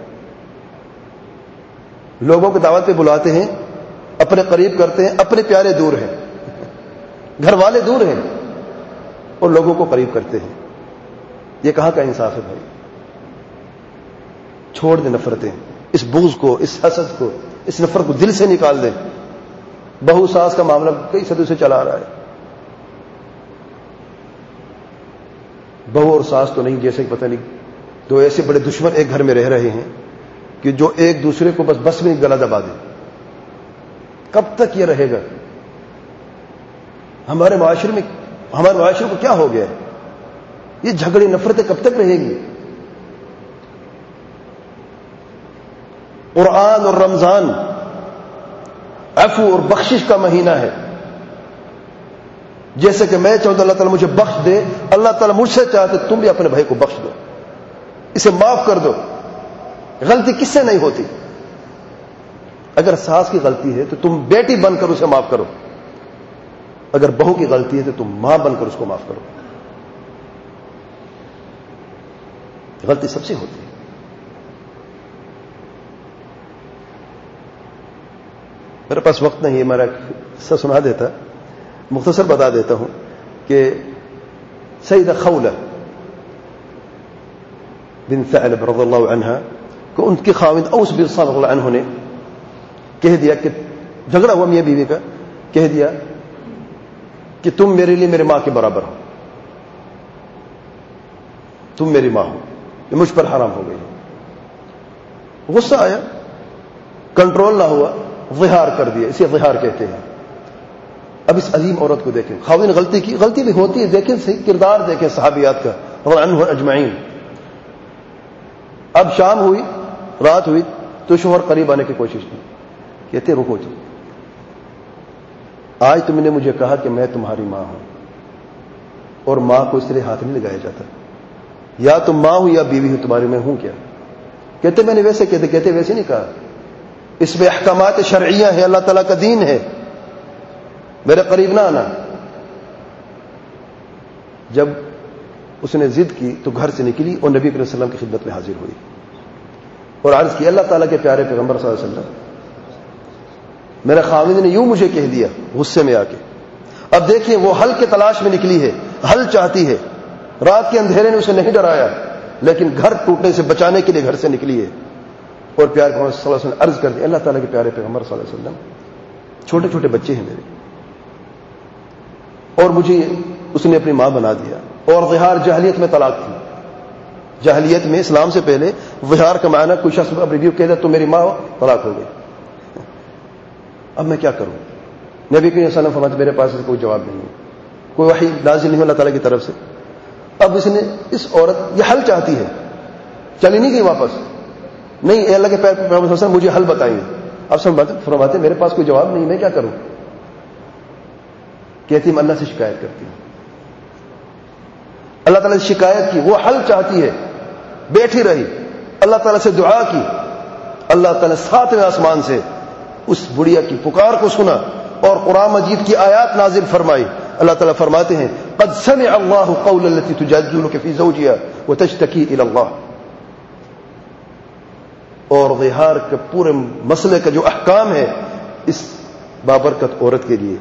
لوگوں کو دعوت پہ بلاتے ہیں، اپنے قریب کرتے ہیں، اپنے پیارے دور ہیں، گھر والے دور ہیں، اور لوگوں کو قریب کرتے ہیں. یہ کہاں کا انصاف ہے بھائی؟ چھوڑ دیں نفرتیں، اس بغض کو، اس حسد کو، اس نفرت کو دل سے نکال دیں. بہو ساس کا معاملہ کئی صدیوں سے چلا آ رہا ہے. بہو اور ساس تو نہیں، جیسے کہ پتہ نہیں دو ایسے بڑے دشمن ایک گھر میں رہ رہے ہیں کہ جو ایک دوسرے کو بس بس میں گلا دبا دیں. کب تک یہ رہے گا؟ ہمارے معاشرے میں، ہمارے معاشرے کو کیا ہو گیا ہے؟ یہ جھگڑے نفرتیں کب تک رہیں گی؟ قرآن اور رمضان عفو اور بخشش کا مہینہ ہے. جیسے کہ میں چاہتا اللہ تعالیٰ مجھے بخش دے، اللہ تعالیٰ مجھ سے چاہتے تم بھی اپنے بھائی کو بخش دو، اسے معاف کر دو. غلطی کس سے نہیں ہوتی؟ اگر ساس کی غلطی ہے تو تم بیٹی بن کر اسے معاف کرو، اگر بہو کی غلطی ہے تو تم ماں بن کر اس کو معاف کرو. غلطی سب سے ہوتی ہے. میرے پاس وقت نہیں ہے، میرا قصہ سنا دیتا، مختصر بتا دیتا ہوں کہ سیدہ خولہ بنت ثعلب رضی اللہ عنہا کو ان کے خاوند اوس بن صامت رضی اللہ عنہ نے کہہ دیا کہ جھگڑا ہوا میاں بیوی کا، کہہ دیا کہ تم میرے لیے میرے ماں کے برابر ہو، تم میری ماں ہو، یہ مجھ پر حرام ہو گئی. غصہ آیا، کنٹرول نہ ہوا، ظہار کر دیا. اسے ظہار کہتے ہیں. اب اس عظیم عورت کو دیکھیں، خاوند نے غلطی کی، غلطی بھی ہوتی ہے، دیکھیں صحیح کردار دیکھیں صحابیات کا رضی اللہ عنہ اجمعین. اب شام ہوئی، رات ہوئی تو شوہر قریب آنے کی کوشش کی، کہتے رکو جی، آج تم نے مجھے کہا کہ میں تمہاری ماں ہوں، اور ماں کو اس طرح ہاتھ نہیں لگایا جاتا، یا تم ماں ہو یا بیوی ہو، تمہاری میں ہوں کیا؟ کہتے میں نے ویسے کہتے کہتے ویسے نہیں کہا، اس میں احکامات شرعیہ ہے، اللہ تعالیٰ کا دین ہے، میرے قریب نہ آنا. جب اس نے ضد کی تو گھر سے نکلی اور نبی صلی اللہ علیہ وسلم کی خدمت میں حاضر ہوئی اور عرض کی، اللہ تعالیٰ کے پیارے پیغمبر صلی اللہ علیہ وسلم، میرے خاوند نے یوں مجھے کہہ دیا غصے میں آ کے. اب دیکھیں وہ حل کے تلاش میں نکلی ہے، حل چاہتی ہے. رات کے اندھیرے نے اسے نہیں ڈرایا، لیکن گھر ٹوٹنے سے بچانے کے لیے گھر سے نکلی ہے. اور پیارے پیغمبر صلی اللہ علیہ وسلم عرض کر دی، اللہ تعالیٰ کے پیارے پیغمبر صلی اللہ علیہ وسلم، چھوٹے چھوٹے بچے ہیں میرے، اور مجھے اس نے اپنی ماں بنا دیا. اور ظہار جاہلیت میں طلاق تھی. جاہلیت میں اسلام سے پہلے ظہار کا معنی کوئی شخص اپنی بیوی کہہ دے تو میری ماں ہو، طلاق ہو گئی. اب میں کیا کروں؟ نبی کریم صلی اللہ علیہ وسلم فرماتے میرے پاس کوئی جواب نہیں ہے، کوئی وحی نازل نہیں اللہ تعالیٰ کی طرف سے. اب اس نے اس عورت یہ حل چاہتی ہے، چلی نہیں گئی واپس، نہیں اے اللہ کے پیارے پیغمبر صلی اللہ علیہ وسلم مجھے حل بتائیے. اب سب فرماتے میرے پاس کوئی جواب نہیں، میں کیا کروں؟ کہتی میں اللہ سے شکایت کرتی ہوں. اللہ تعالیٰ سے شکایت کی، وہ حل چاہتی ہے، بیٹھی رہی، اللہ تعالیٰ سے دعا کی. اللہ تعالیٰ ساتویں آسمان سے اس بڑھیا کی پکار کو سنا اور قرآن مجید کی آیات نازل فرمائی. اللہ تعالیٰ فرماتے ہیں قد سمع اللہ قول التي تجادلك في زوجها وتشتكي الى اللہ. اور ظہار کے پورے مسئلے کا جو احکام ہے اس بابرکت عورت کے لیے،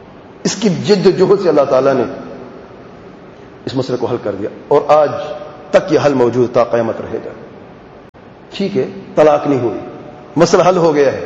اس کی جد و جہد سے اللہ تعالیٰ نے اس مسئلے کو حل کر دیا. اور آج تک یہ حل موجود تا قیامت رہے گا. ٹھیک ہے, طلاق نہیں ہوئی, مسئلہ حل ہو گیا ہے.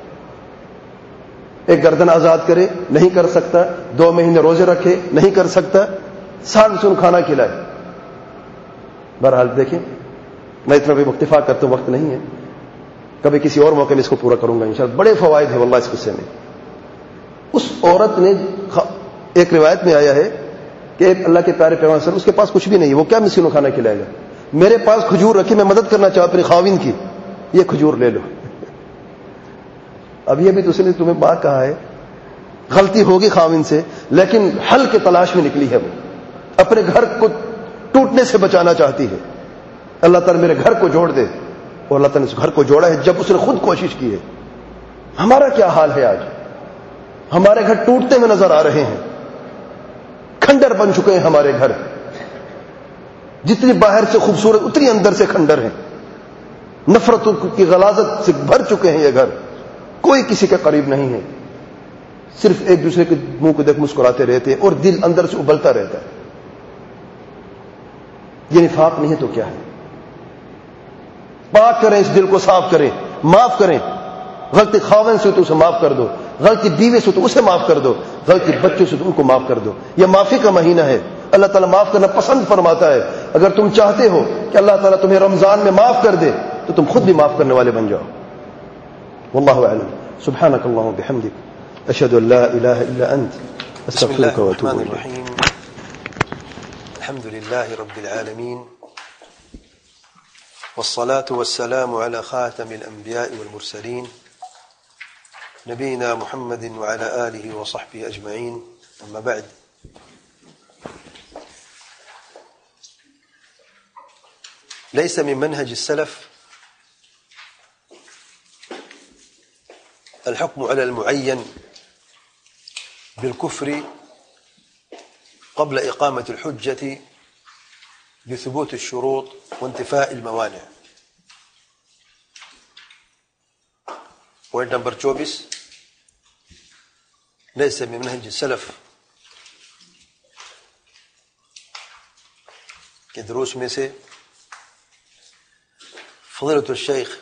ایک گردن آزاد کرے, نہیں کر سکتا. دو مہینے روزے رکھے, نہیں کر سکتا. سال سن کھانا کھلائے. بہرحال دیکھیں, میں اتنا بھی اتفاق کرتا ہوں, وقت نہیں ہے, کبھی کسی اور موقع میں اس کو پورا کروں گا انشاءاللہ. بڑے فوائد ہیں واللہ اس قصے میں. اس عورت نے, ایک روایت میں آیا ہے کہ ایک اللہ کے پیارے پیغمبر صلی اللہ علیہ وسلم, اس کے پاس کچھ بھی نہیں, وہ کیا مسکینوں کو کھانا کھلائے گا. میرے پاس کھجور رکھی, میں مدد کرنا چاہتا اپنی خاوند کی, یہ کھجور لے لو. اب یہ بھی تو اس نے تمہیں بات کہا ہے, غلطی ہوگی خاوند سے, لیکن حل کے تلاش میں نکلی ہے. وہ اپنے گھر کو ٹوٹنے سے بچانا چاہتی ہے. اللہ تعالیٰ میرے گھر کو جوڑ دے, اور اللہ تعالیٰ نے اس گھر کو جوڑا ہے جب اس نے خود کوشش کی ہے. ہمارا کیا حال ہے آج؟ ہمارے گھر ٹوٹتے ہوئے نظر آ رہے ہیں, کھنڈر بن چکے ہیں ہمارے گھر. جتنی باہر سے خوبصورت اتنی اندر سے کھنڈر ہیں. نفرت کی غلاظت سے بھر چکے ہیں یہ گھر. کوئی کسی کے قریب نہیں ہے, صرف ایک دوسرے کے منہ کو دیکھ مسکراتے رہتے ہیں, اور دل اندر سے ابلتا رہتا ہے. یہ نفاق نہیں ہے تو کیا ہے؟ پاک کریں اس دل کو, صاف کریں, معاف کریں. غلطی خاوند سے تو اسے معاف کر دو, غلطی بیوی سے تو اسے معاف کر دو, غلطی بچوں سے تو ان کو معاف کر دو. یہ معافی کا مہینہ ہے, اللہ تعالیٰ معاف کرنا پسند فرماتا ہے. اگر تم چاہتے ہو کہ اللہ تعالیٰ تمہیں رمضان میں معاف کر دے تو تم خود بھی معاف کرنے والے بن جاؤ. واللہ اعلم. سبحانک اللہم وبحمدک, اشہد ان لا الہ الا انت, استغفرک واتوب الیک. الحمد لله رب العالمين, والصلاة والسلام على خاتم الأنبياء والمرسلين نبينا محمد وعلى آله وصحبه أجمعين. أما بعد, ليس من منهج السلف الحكم على المعين بالكفر قبل إقامة الحجة بثبوت الشروط وانتفاء الموانع. پوائنٹ نمبر چوبیس, ليس من منهج السلف کے دروس میں سے فضیلۃ الشیخ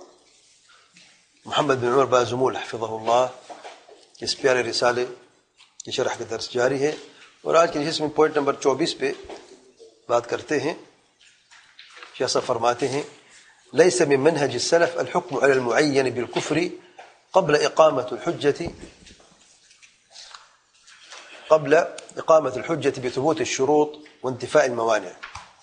محمد بن عمر بازمول حفظہ اللہ کے اس پیارے رسالے کی شرح کا درس جاری ہے, اور آج کے نشست میں پوائنٹ نمبر چوبیس پہ بات کرتے ہیں. شیخ صاحب فرماتے ہیں, ليس من منهج السلف الحكم على المعين بالكفر قبل إقامة الحجة قبل إقامة الحجة بثبوت الشروط وانتفاء الموانع.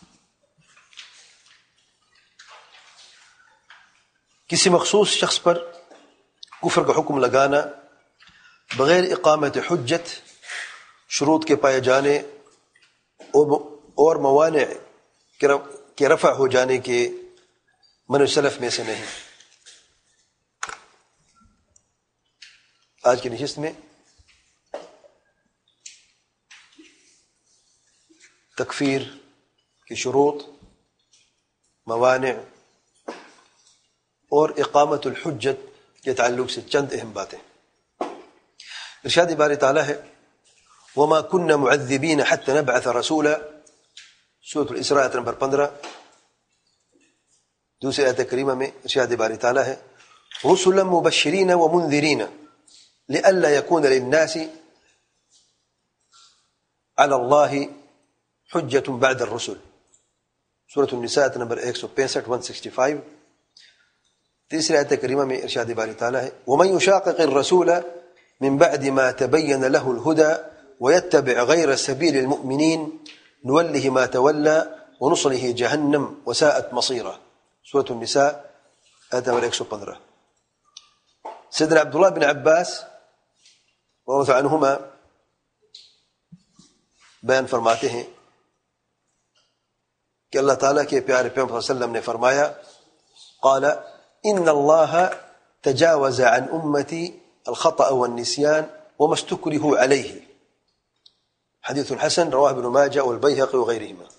کسی مخصوص شخص پر کفر کا حکم لگانا بغیر اقامت حجت, شروط کے پائے جانے اور موانع کے رفع ہو جانے کے منہج سلف میں سے نہیں. آج کی نشست میں تکفیر کی شروط, موانع اور اقامت الحجت کے تعلق سے چند اہم باتیں. ارشاد باری تعالیٰ ہے, وما كنا معذبين حتى نبعث رسولا, سورۃ الاسراء آیت نمبر پندرہ. دوسری آیت کریمہ میں ارشاد باری تعالیٰ ہے, رسلا مبشرین ومنذرین لئلا يكون للناس على الله حجة بعد الرسل, سورۃ النساء آیت نمبر ایک سو پینسٹھ ایک سو پچاس. تیسری آیت کریمہ میں ارشاد باری تعالیٰ ہے, ومن يشاقق الرسول من بعد ما تبين له الهدى ويتبع غير سبيل المؤمنين نوله ما تولى ونصله جهنم وساءت مصيرا, سورة النساء آیت نمبر ایک سو پندرہ. سیدنا عبداللہ بن عباس رضی اللہ عنہما بیان فرماتے ہیں کہ اللہ تعالیٰ کے پیارے پیغمبر صلی اللہ علیہ وسلم نے فرمایا, قال ان اللہ تجاوز عن امتی الخطأ والنسيان وما استكرهوا عليه, حدیث حسن رواه ابن ماجہ والبیہقی وغیرہما.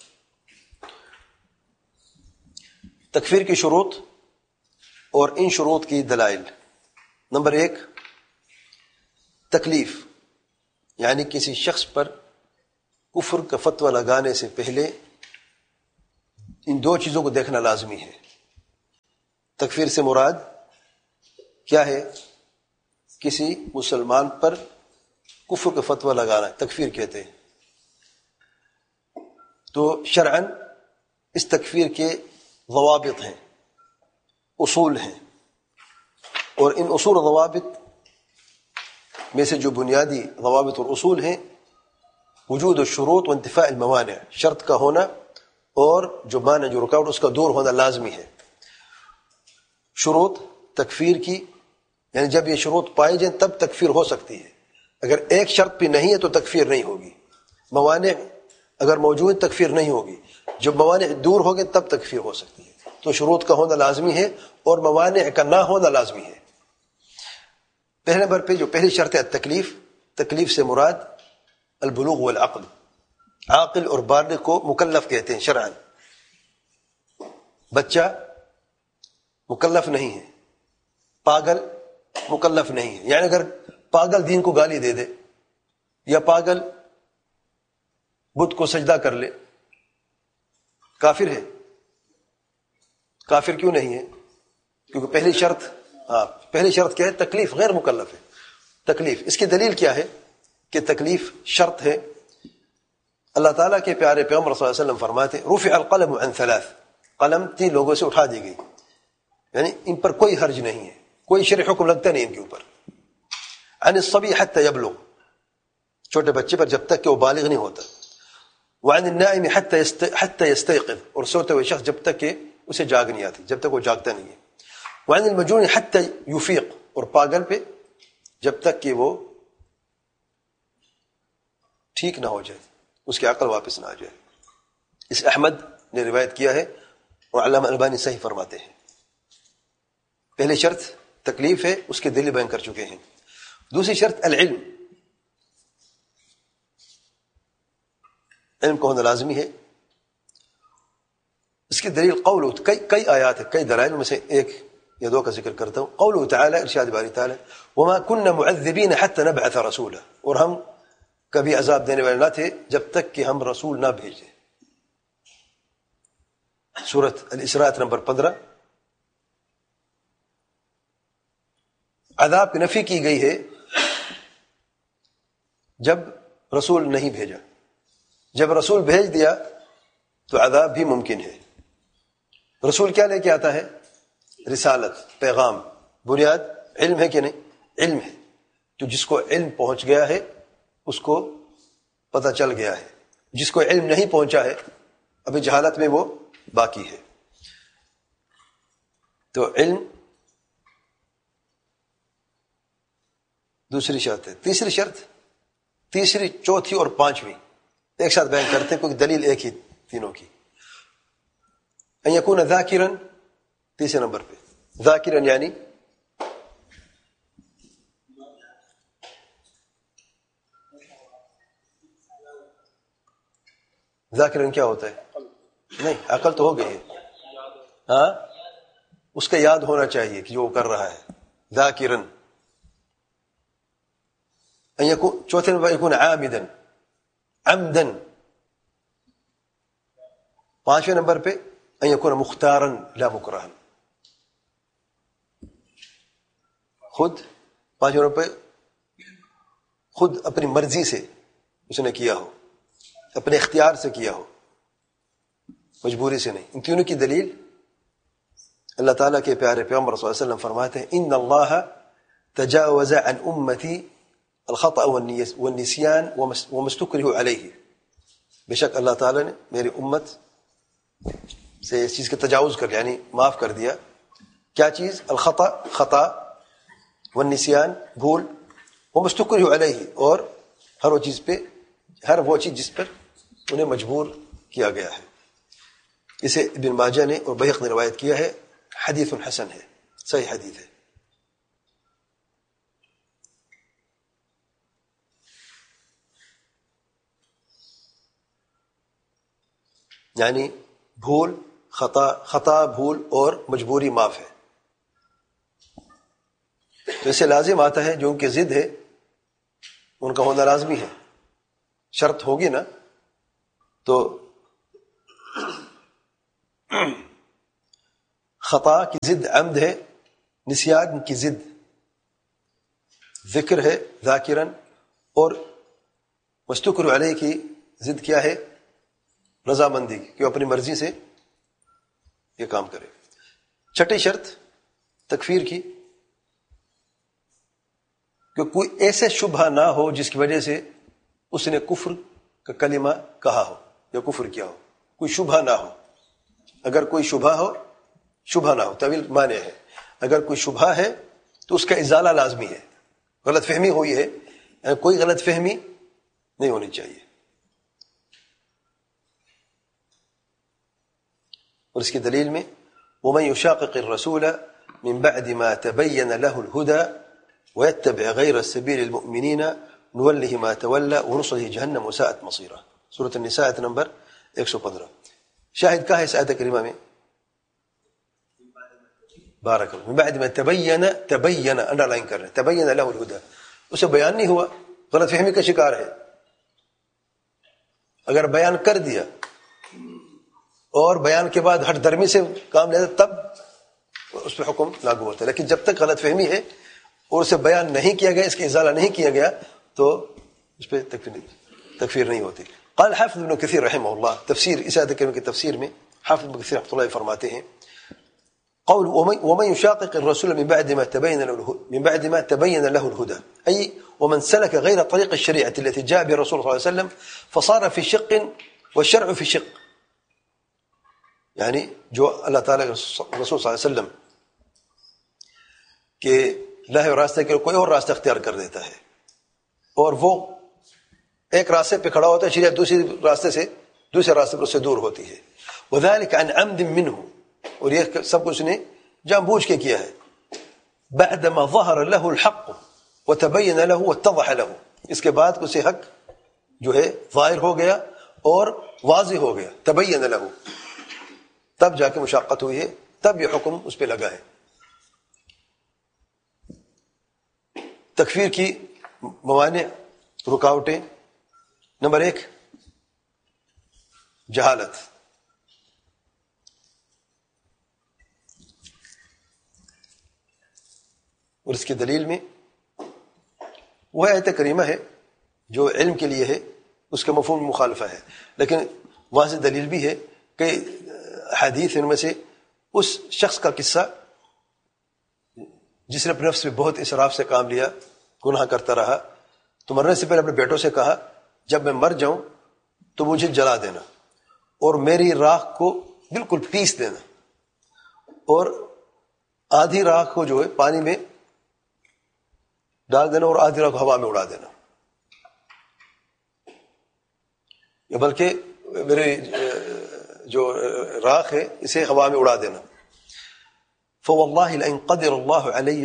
تکفیر کی شروط اور ان شروط کی دلائل. نمبر ایک, تکلیف, یعنی کسی شخص پر کفر کا فتویٰ لگانے سے پہلے ان دو چیزوں کو دیکھنا لازمی ہے۔ تکفیر سے مراد کیا ہے؟ کسی مسلمان پر کفر کا فتویٰ لگانا تکفیر کہتے ہیں۔ تو شرعاً اس تکفیر کے ضوابط ہیں، اصول ہیں، اور ان اصول و ضوابط میں سے جو بنیادی ضوابط اور اصول ہیں، وجود الشروط و انتفاء الموانع، شرط کا ہونا اور جو مانع جو رکاوٹ اس کا دور ہونا لازمی ہے۔ شروط تکفیر کی، یعنی جب یہ شروط پائے جائیں تب تکفیر ہو سکتی ہے، اگر ایک شرط بھی نہیں ہے تو تکفیر نہیں ہوگی۔ موانع اگر موجود تکفیر نہیں ہوگی، جب موانع دور ہو گئے تب تکفیر ہو سکتی ہے۔ تو شروط کا ہونا لازمی ہے اور موانع کا نہ ہونا لازمی ہے۔ پہلے نمبر پہ جو پہلی شرط ہے تکلیف، تکلیف سے مراد البلوغ والعقل، عاقل اور بالغ کو مکلف کہتے ہیں شرعاً۔ بچہ مکلف نہیں ہے، پاگل مکلف نہیں ہے، یعنی اگر پاگل دین کو گالی دے دے یا پاگل بت کو سجدہ کر لے، کافر ہے؟ کافر کیوں نہیں ہے؟ کیونکہ پہلی شرط ہاں پہلی شرط کیا ہے؟ تکلیف، غیر مکلف ہے تکلیف۔ اس کی دلیل کیا ہے کہ تکلیف شرط ہے؟ اللہ تعالیٰ کے پیارے پیغمبر صلی اللہ علیہ وسلم فرماتے ہیں رفع القلم عن ثلاث، قلم تین لوگوں سے اٹھا دی گئی، یعنی ان پر کوئی حرج نہیں ہے، کوئی شرعی حکم لگتا نہیں ان کے اوپر۔ عن الصبی حتی یبلغ، چھوٹے بچے پر جب تک کہ وہ بالغ نہیں ہوتا۔ وعن النائم حتی یستیقظ، اور سوتے ہوئے شخص جب تک کہ اسے جاگ نہیں آتی، جب تک وہ جاگتا نہیں ہے۔ وعن المجنون حتی یفیق، اور پاگل پہ جب تک کہ وہ ٹھیک نہ ہو جائے، اس کی عقل واپس نہ آ جائے۔ اس احمد نے روایت کیا ہے اور علامہ البانی صحیح فرماتے ہیں۔ پہلی شرط تکلیف ہے، اس کے دلیل بیان کر چکے ہیں۔ دوسری شرط العلم، علم کو ہونا لازمی ہے۔ اس کی دلیل قول، کئی کئی آیات ہے، کئی دلائل میں سے ایک یا دو کا ذکر کرتا ہوں۔ قوله تعالی، ارشاد باری تعالی، وما كنا معذبين حتى نبعث رسولا، اور ہم کبھی عذاب دینے والے نہ تھے جب تک کہ ہم رسول نہ بھیجیں۔ سورۃ الاسراء نمبر پندرہ۔ عذاب کی نفی کی گئی ہے جب رسول نہیں بھیجا، جب رسول بھیج دیا تو عذاب بھی ممکن ہے۔ رسول کیا لے کے آتا ہے؟ رسالت، پیغام۔ بنیاد علم ہے کہ نہیں؟ علم ہے۔ تو جس کو علم پہنچ گیا ہے اس کو پتہ چل گیا ہے، جس کو علم نہیں پہنچا ہے ابھی جہالت میں وہ باقی ہے۔ تو علم دوسری شرط ہے۔ تیسری شرط، تیسری، چوتھی اور پانچویں ایک ساتھ بیان کرتے ہیں، کیونکہ دلیل ایک ہی تینوں کی۔ ان یکون ذاکرا، تیسرے نمبر پہ ذاکرا یعنی ذاکرا کیا ہوتا ہے؟ نہیں، عقل تو ہو گئی ہے، ہاں اس کا یاد ہونا چاہیے کہ جو وہ کر رہا ہے۔ ذاکرا ان یکون، چوتھے نمبر یکون عامدا، عمدا۔ پانچویں نمبر پہ ان یکون مختارا لا مکرہا، خود پانچویں نمبر پہ خود اپنی مرضی سے اس نے کیا ہو، اپنے اختیار سے کیا ہو، مجبوری سے نہیں۔ ان تینوں کی دلیل اللہ تعالیٰ کے پیارے پیغمبر صلی اللہ علیہ وسلم فرماتے ہیں ان اللہ تجاوز عن امتی الخطأ والنسیان وما استکرہوا علیہ، بے شک اللہ تعالیٰ نے میری امت سے اس چیز کا تجاوز کر، یعنی معاف کر دیا۔ کیا چیز؟ الخطأ، خطا، والنسیان، بھول، وما استکرہوا علیہ، اور ہر وہ چیز پہ، ہر وہ چیز جس پر انہیں مجبور کیا گیا ہے۔ اسے ابن ماجہ نے اور بیہقی نے روایت کیا ہے، حدیث حسن ہے، صحیح حدیث ہے۔ یعنی بھول، خطا، خطا، بھول اور مجبوری معاف ہے۔ تو اسے لازم آتا ہے جو ان کی ضد ہے ان کا ہونا لازمی ہے، شرط ہوگی نا۔ تو خطا کی ضد عمد ہے، نسیان کی ضد ذکر ہے ذاکرن، اور مستقر علیہ کی ضد کیا ہے؟ رضامندی کی، کہ وہ اپنی مرضی سے یہ کام کرے۔ چھٹی شرط تکفیر کی، کہ کوئی ایسے شبہ نہ ہو جس کی وجہ سے اس نے کفر کا کلمہ کہا ہو یا کفر کیا ہو، کوئی شبہ نہ ہو۔ اگر کوئی شبہ ہو، شبہ نہ ہو، طویل معنی ہے، اگر کوئی شبہ ہے تو اس کا ازالہ لازمی ہے۔ غلط فہمی ہوئی ہے، کوئی غلط فہمی نہیں ہونی چاہیے۔ اور اس کی دلیل میں وَمَن يُشَاقِقِ الرَّسُولَ مِن بَعْدِ مَا تَبَيَّنَ لَهُ الْهُدَى وَيَتَّبِعْ غَيْرَ السَّبِيلِ الْمُؤْمِنِينَ نُوَلِّهِ مَا تَوَلَّى وَنُصْلِهِ جَهَنَّمَ وَسَاءَتْ مَصِيرًا، سورۃ النساء آیت نمبر ایک سو پندرہ۔ شاہد کہا ہے اس آیت کریمہ میں؟ بارک اللہ، من بعد ما تبین، تبین انڈر لائن کر رہے ہیں، تبین له الهدى، اسے بیان نہیں ہوا، غلط فہمی کا شکار ہے۔ اگر بیان کر دیا اور بیان کے بعد ہٹ درمی سے کام لیتا تب اس پہ حکم لاگو ہوتا ہے، لیکن جب تک غلط فہمی ہے اور اسے بیان نہیں کیا گیا، اس کی ازالہ نہیں کیا گیا، تو اس پہ تکفیر نہیں ہوتی۔ قال حافظ ابن کثیر رحمہ اللہ، تفسیر اس آیت کریمہ کی تفسیر میں حافظ ابن کثیر رحمۃ اللہ فرماتے ہیں قول ومن يشاقق الرسول من بعد ما تبين له من بعد ما تبين له الهدى، أي ومن سلك غير طريق الشريعة التي جاء بها الرسول صلى الله عليه وسلم فصار في شق والشرع في شق، یعنی جو اللہ تعالیٰ کے رسول صلی اللہ علیہ وسلم کے لائے ہوئے راستے کے کوئی اور راستہ اختیار کر دیتا ہے، اور وہ ایک راستے پہ کھڑا ہوتا ہے، شریعت دوسری راستے سے دوسرے راستے پر اس سے دور ہوتی ہے۔ وذلك عن عمد منه، اور یہ سب کچھ نے جان بوجھ کے کیا ہے۔ بعدما ظهر له الحق وتبين له واتضح له، اس کے بعد اسے حق جو ہے ظاہر ہو گیا اور واضح ہو گیا، تبین له، تب جا کے مشاقت ہوئی ہے، تب یہ حکم اس پہ لگا ہے۔ تکفیر کی موانع، رکاوٹیں، نمبر ایک جہالت، اور اس کی دلیل میں وہ آیت کریمہ ہے جو علم کے لیے ہے، اس کا مفہوم مخالفہ ہے، لیکن وہاں سے دلیل بھی ہے کہ حدیث ان میں سے اس شخص کا قصہ جس نے اپنے نفس میں بہت اسراف سے کام لیا، گناہ کرتا رہا، تو مرنے سے پہلے اپنے بیٹوں سے کہا جب میں مر جاؤں تو مجھے جلا دینا اور میری راکھ کو بالکل پیس دینا، اور آدھی راکھ کو جو ہے پانی میں ڈال دینا اور آدھی راکھ کو ہوا میں اڑا دینا، یا بلکہ میرے جو راکھ ہے اسے ہوا میں اڑا دینا۔ فواللہ لئن قدر اللہ علی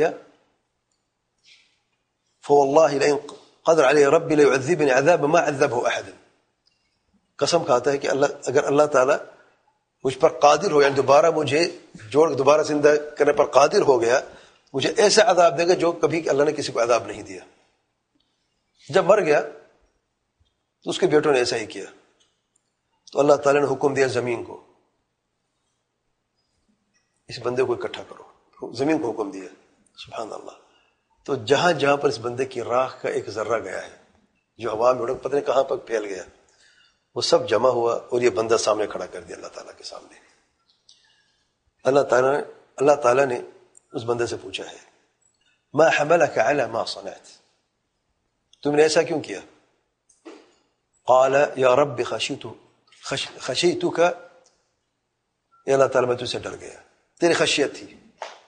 فواللہ لئن قدر علی ربی لیعذبنی عذاب ما عذبه احد، قسم کھاتا ہے کہ اللہ اگر اللہ تعالیٰ مجھ پر قادر ہو، یعنی دوبارہ مجھے جوڑ دوبارہ زندہ کرنے پر قادر ہو گیا، مجھے ایسا عذاب دے گا جو کبھی اللہ نے کسی کو عذاب نہیں دیا۔ جب مر گیا تو اس کے بیٹوں نے ایسا ہی کیا، تو اللہ تعالیٰ نے حکم دیا زمین کو اس بندے کو اکٹھا کرو، زمین کو حکم دیا، سبحان اللہ۔ تو جہاں جہاں پر اس بندے کی راکھ کا ایک ذرہ گیا ہے جو ہوا میں اڑا پتہ نہیں کہاں پر پھیل گیا، وہ سب جمع ہوا اور یہ بندہ سامنے کھڑا کر دیا اللہ تعالیٰ کے سامنے۔ اللہ تعالیٰ نے اللہ تعالیٰ نے اس بندے سے پوچھا ہے ما حملك على ما صنعت، تم نے ایسا کیوں کیا؟ قال یا رب خشیت خشیتک، یا اللہ تعالیٰ میں تجھ سے ڈر گیا، تیری خشیت تھی،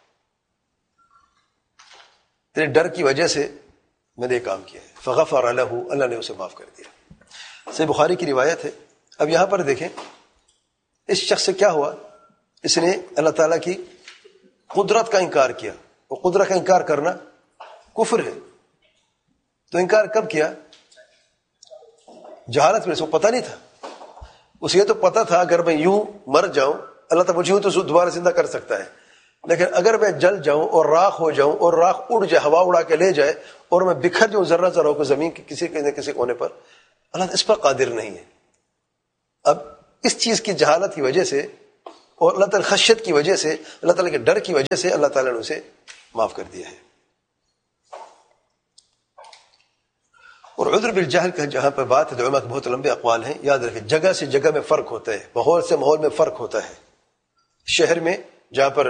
تیرے ڈر کی وجہ سے میں نے یہ کام کیا ہے۔ فغفر له، اللہ نے اسے معاف کر دیا۔ صحیح بخاری کی روایت ہے۔ اب یہاں پر دیکھیں اس شخص سے کیا ہوا، اس نے اللہ تعالیٰ کی قدرت کا انکار کیا، اور قدرت کا انکار کرنا کفر ہے، تو انکار کب کیا؟ جہالت میں، اس کو پتہ نہیں تھا، اسے یہ تو پتہ تھا اگر میں یوں مر جاؤں اللہ تعالیٰ مجھے یوں تو دوبارہ زندہ کر سکتا ہے، لیکن اگر میں جل جاؤں اور راکھ ہو جاؤں اور راکھ اڑ جائے، ہوا اڑا کے لے جائے، اور میں بکھر جاؤں ذرہ ذرہ ہو کے زمین کے کسی نہ کسی کونے پر، اللہ اس پر قادر نہیں ہے۔ اب اس چیز کی جہالت کی وجہ سے اور اللہ تعالیٰ خشیت کی وجہ سے، اللہ تعالیٰ کے ڈر کی وجہ سے اللہ تعالیٰ نے اسے معاف کر دیا ہے. اور عذر بالجہل کا جہاں پر بات ہے، علماء کے بہت لمبے اقوال ہیں. یاد رکھیں جگہ سے جگہ میں فرق ہوتا ہے، ماحول سے ماحول میں فرق ہوتا ہے. شہر میں جہاں پر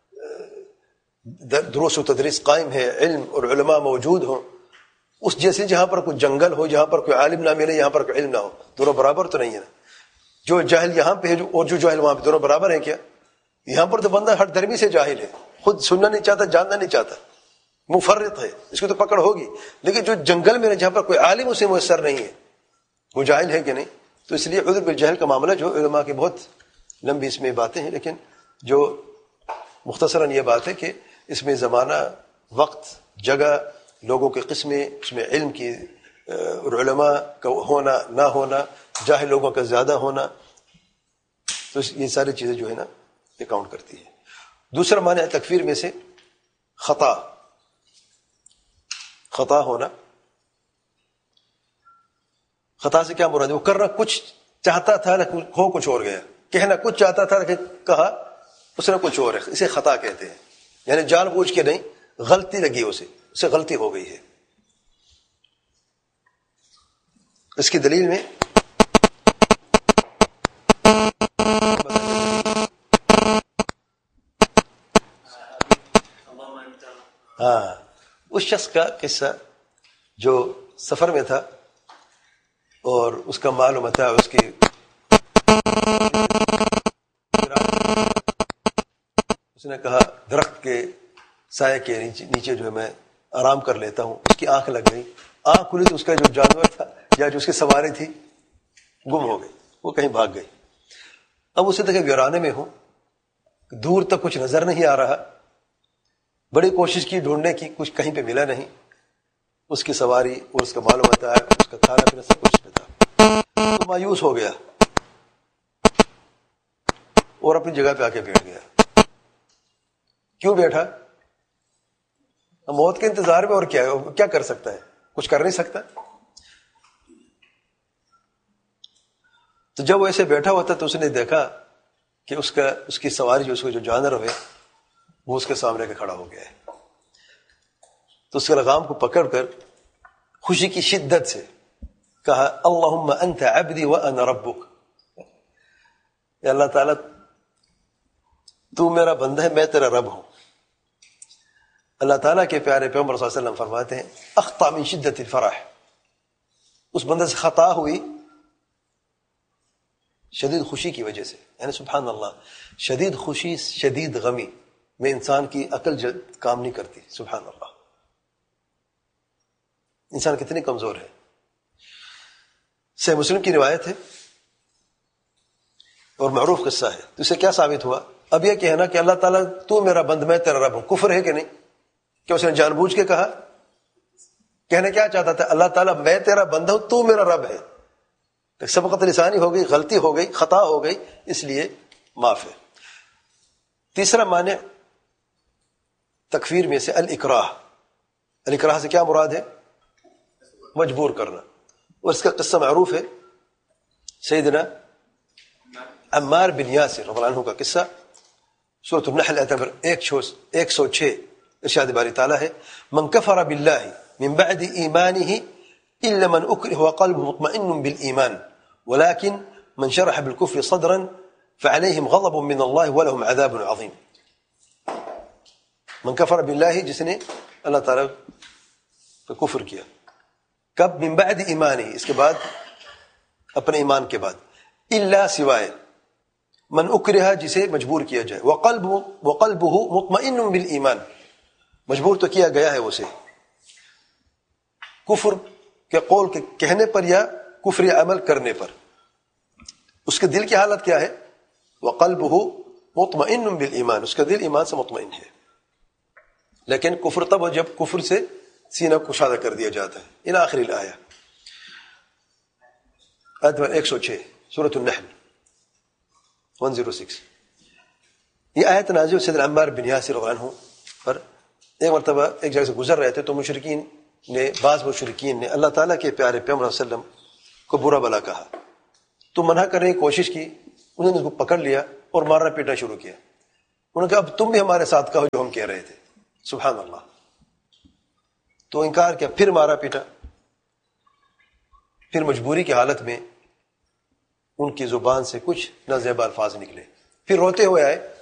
دروس و تدریس قائم ہے، علم اور علماء موجود ہوں، اس جیسے جہاں پر کوئی جنگل ہو، جہاں پر کوئی عالم نہ ملے، یہاں پر کوئی علم نہ ہو، دونوں برابر تو نہیں ہے نا. جو جاہل یہاں پہ ہے اور جو جاہل وہاں پہ، دونوں برابر ہیں کیا؟ یہاں پر تو بندہ ہر دھرمی سے جاہل ہے، خود سننا نہیں چاہتا، جاننا نہیں چاہتا، مفرط ہے، اس کو تو پکڑ ہوگی. لیکن جو جنگل میں جہاں پر کوئی عالم اسے میسر نہیں ہے، وہ جاہل ہے کہ نہیں؟ تو اس لیے عذر بالجہل کا معاملہ جو علماء کی بہت لمبی اس میں باتیں ہیں، لیکن جو مختصراً یہ بات ہے کہ اس میں زمانہ، وقت، جگہ، لوگوں کے قسمیں، اس میں علم کی اور علماء کا ہونا نہ ہونا، جاہل لوگوں کا زیادہ ہونا، تو یہ ساری چیزیں جو ہے نا یہ کاؤنٹ کرتی ہے. دوسرا معنی ہے تکفیر میں سے خطا، خطا ہونا. خطا سے کیا مراد ہے؟ وہ کرنا کچھ چاہتا تھا لیکن ہو کچھ اور گیا، کہنا کچھ چاہتا تھا لیکن کہا اس نے کچھ اور ہے، اسے خطا کہتے ہیں. یعنی جان بوجھ کے نہیں، غلطی لگی اسے، اسے غلطی ہو گئی ہے. اس کی دلیل میں ہاں اس شخص کا قصہ جو سفر میں تھا اور اس کا مال و متاع اس کی اس نے کہا درخت کے سائے کے نیچے جو ہے میں آرام کر لیتا ہوں. اس کی آنکھ لگ گئی، آنکھ کھلی تو اس کا جو جانور تھا یا جو اس کی سواری تھی گم ہو گئی، وہ کہیں بھاگ گئی. اب اسے دیکھے ویرانے میں ہوں، دور تک کچھ نظر نہیں آ رہا، بڑی کوشش کی ڈھونڈنے کی، کچھ کہیں پہ ملا نہیں. اس کی سواری اور اس کا مال و متاع، اس کا کھانا پینا سب کچھ نہ تھا. تو مایوس ہو گیا اور اپنی جگہ پہ آ کے بیٹھ گیا. کیوں بیٹھا؟ موت کے انتظار میں، اور کیا ہے، کیا کر سکتا ہے؟ کچھ کر نہیں سکتا. تو جب وہ ایسے بیٹھا ہوتا تو اس نے دیکھا کہ اس کا اس کی سواری جو اس کو جو جانور ہوئے وہ اس کے سامنے کے کھڑا ہو گیا ہے. تو اس کے لگام کو پکڑ کر خوشی کی شدت سے کہا اللہم انت عبدی وانا ربک، یا اللہ تعالیٰ تو میرا بندہ ہے، میں تیرا رب ہوں. اللہ تعالیٰ کے پیارے پیغمبر صلی اللہ علیہ وسلم فرماتے ہیں اخطا من شدت الفرح، اس بندے سے خطا ہوئی شدید خوشی کی وجہ سے. یعنی سبحان اللہ، شدید خوشی، شدید غمی میں انسان کی عقل جلد کام نہیں کرتی. سبحان اللہ، انسان کتنی کمزور ہے. صحیح مسلم کی روایت ہے اور معروف قصہ ہے. تو اسے کیا ثابت ہوا؟ اب یہ کہنا کہ اللہ تعالیٰ تو میرا بند، میں تیرا رب ہوں، کفر ہے کہ نہیں؟ کہ اس نے جان بوجھ کے کہا؟ کہنے کیا چاہتا تھا؟ اللہ تعالیٰ میں تیرا بندہ ہوں، تو میرا رب ہے. سبقت لسانی ہو گئی، غلطی ہو گئی، خطا ہو گئی، اس لیے معاف ہے. تیسرا معنی تکفیر میں سے الاکراہ. الاکراہ سے کیا مراد ہے؟ مجبور کرنا. اور اس کا قصہ معروف ہے، سیدنا عمار بن یاسر رضی اللہ عنہ کا قصہ. سورۃ النحل آیت نمبر ایک سو چھ ارشاد باری تعالیٰ ہے من کفر باللہ من بعد ایمانہ الا من اکرہ وقلبہ مطمئن بالایمان ولكن من شرح بالكفر صدرا فعليهم غضب من الله ولهم عذاب عظیم. من کفر باللہ، جس نے اللہ تعالیٰ کا کفر کیا. کب؟ من بعد ایمانہ، اس کے بعد، اپنے ایمان کے بعد. الا، سوائے، من اکرہ، جسے مجبور کیا جائے، وقلبہ وقلبہ مطمئن بالایمان، مجبور تو کیا گیا ہے اسے کفر کے قول کے کہنے پر یا کفر عمل کرنے پر. اس کے دل کی حالت کیا ہے؟ وقلبہ مطمئن بالایمان، اس کا دل ایمان سے مطمئن ہے. لیکن کفر تب ہو جب کفر سے سینہ کشادہ کر دیا جاتا ہے. ان آخری الآیہ آیت نمبر ایک سو چھ سورۃ النحل ایک سو چھ. یہ آیت نازل سیدنا عمار بن یاسر رضی اللہ عنہ پر. ایک مرتبہ ایک جگہ سے گزر رہے تھے تو مشرکین نے، بعض مشرکین نے اللہ تعالیٰ کے پیارے پیغمبر صلی اللہ علیہ وسلم کو برا بلا کہا. تو منع کرنے کی کوشش کی، انہوں نے اس کو پکڑ لیا اور مارنا پیٹنا شروع کیا. انہوں نے کہا اب تم بھی ہمارے ساتھ کہو جو ہم کہہ رہے تھے. سبحان اللہ. تو انکار کیا, پھر مارا پیٹا. پھر مجبوری کی حالت میں ان کی زبان سے کچھ نازیبا الفاظ نکلے. پھر روتے ہوئے آئے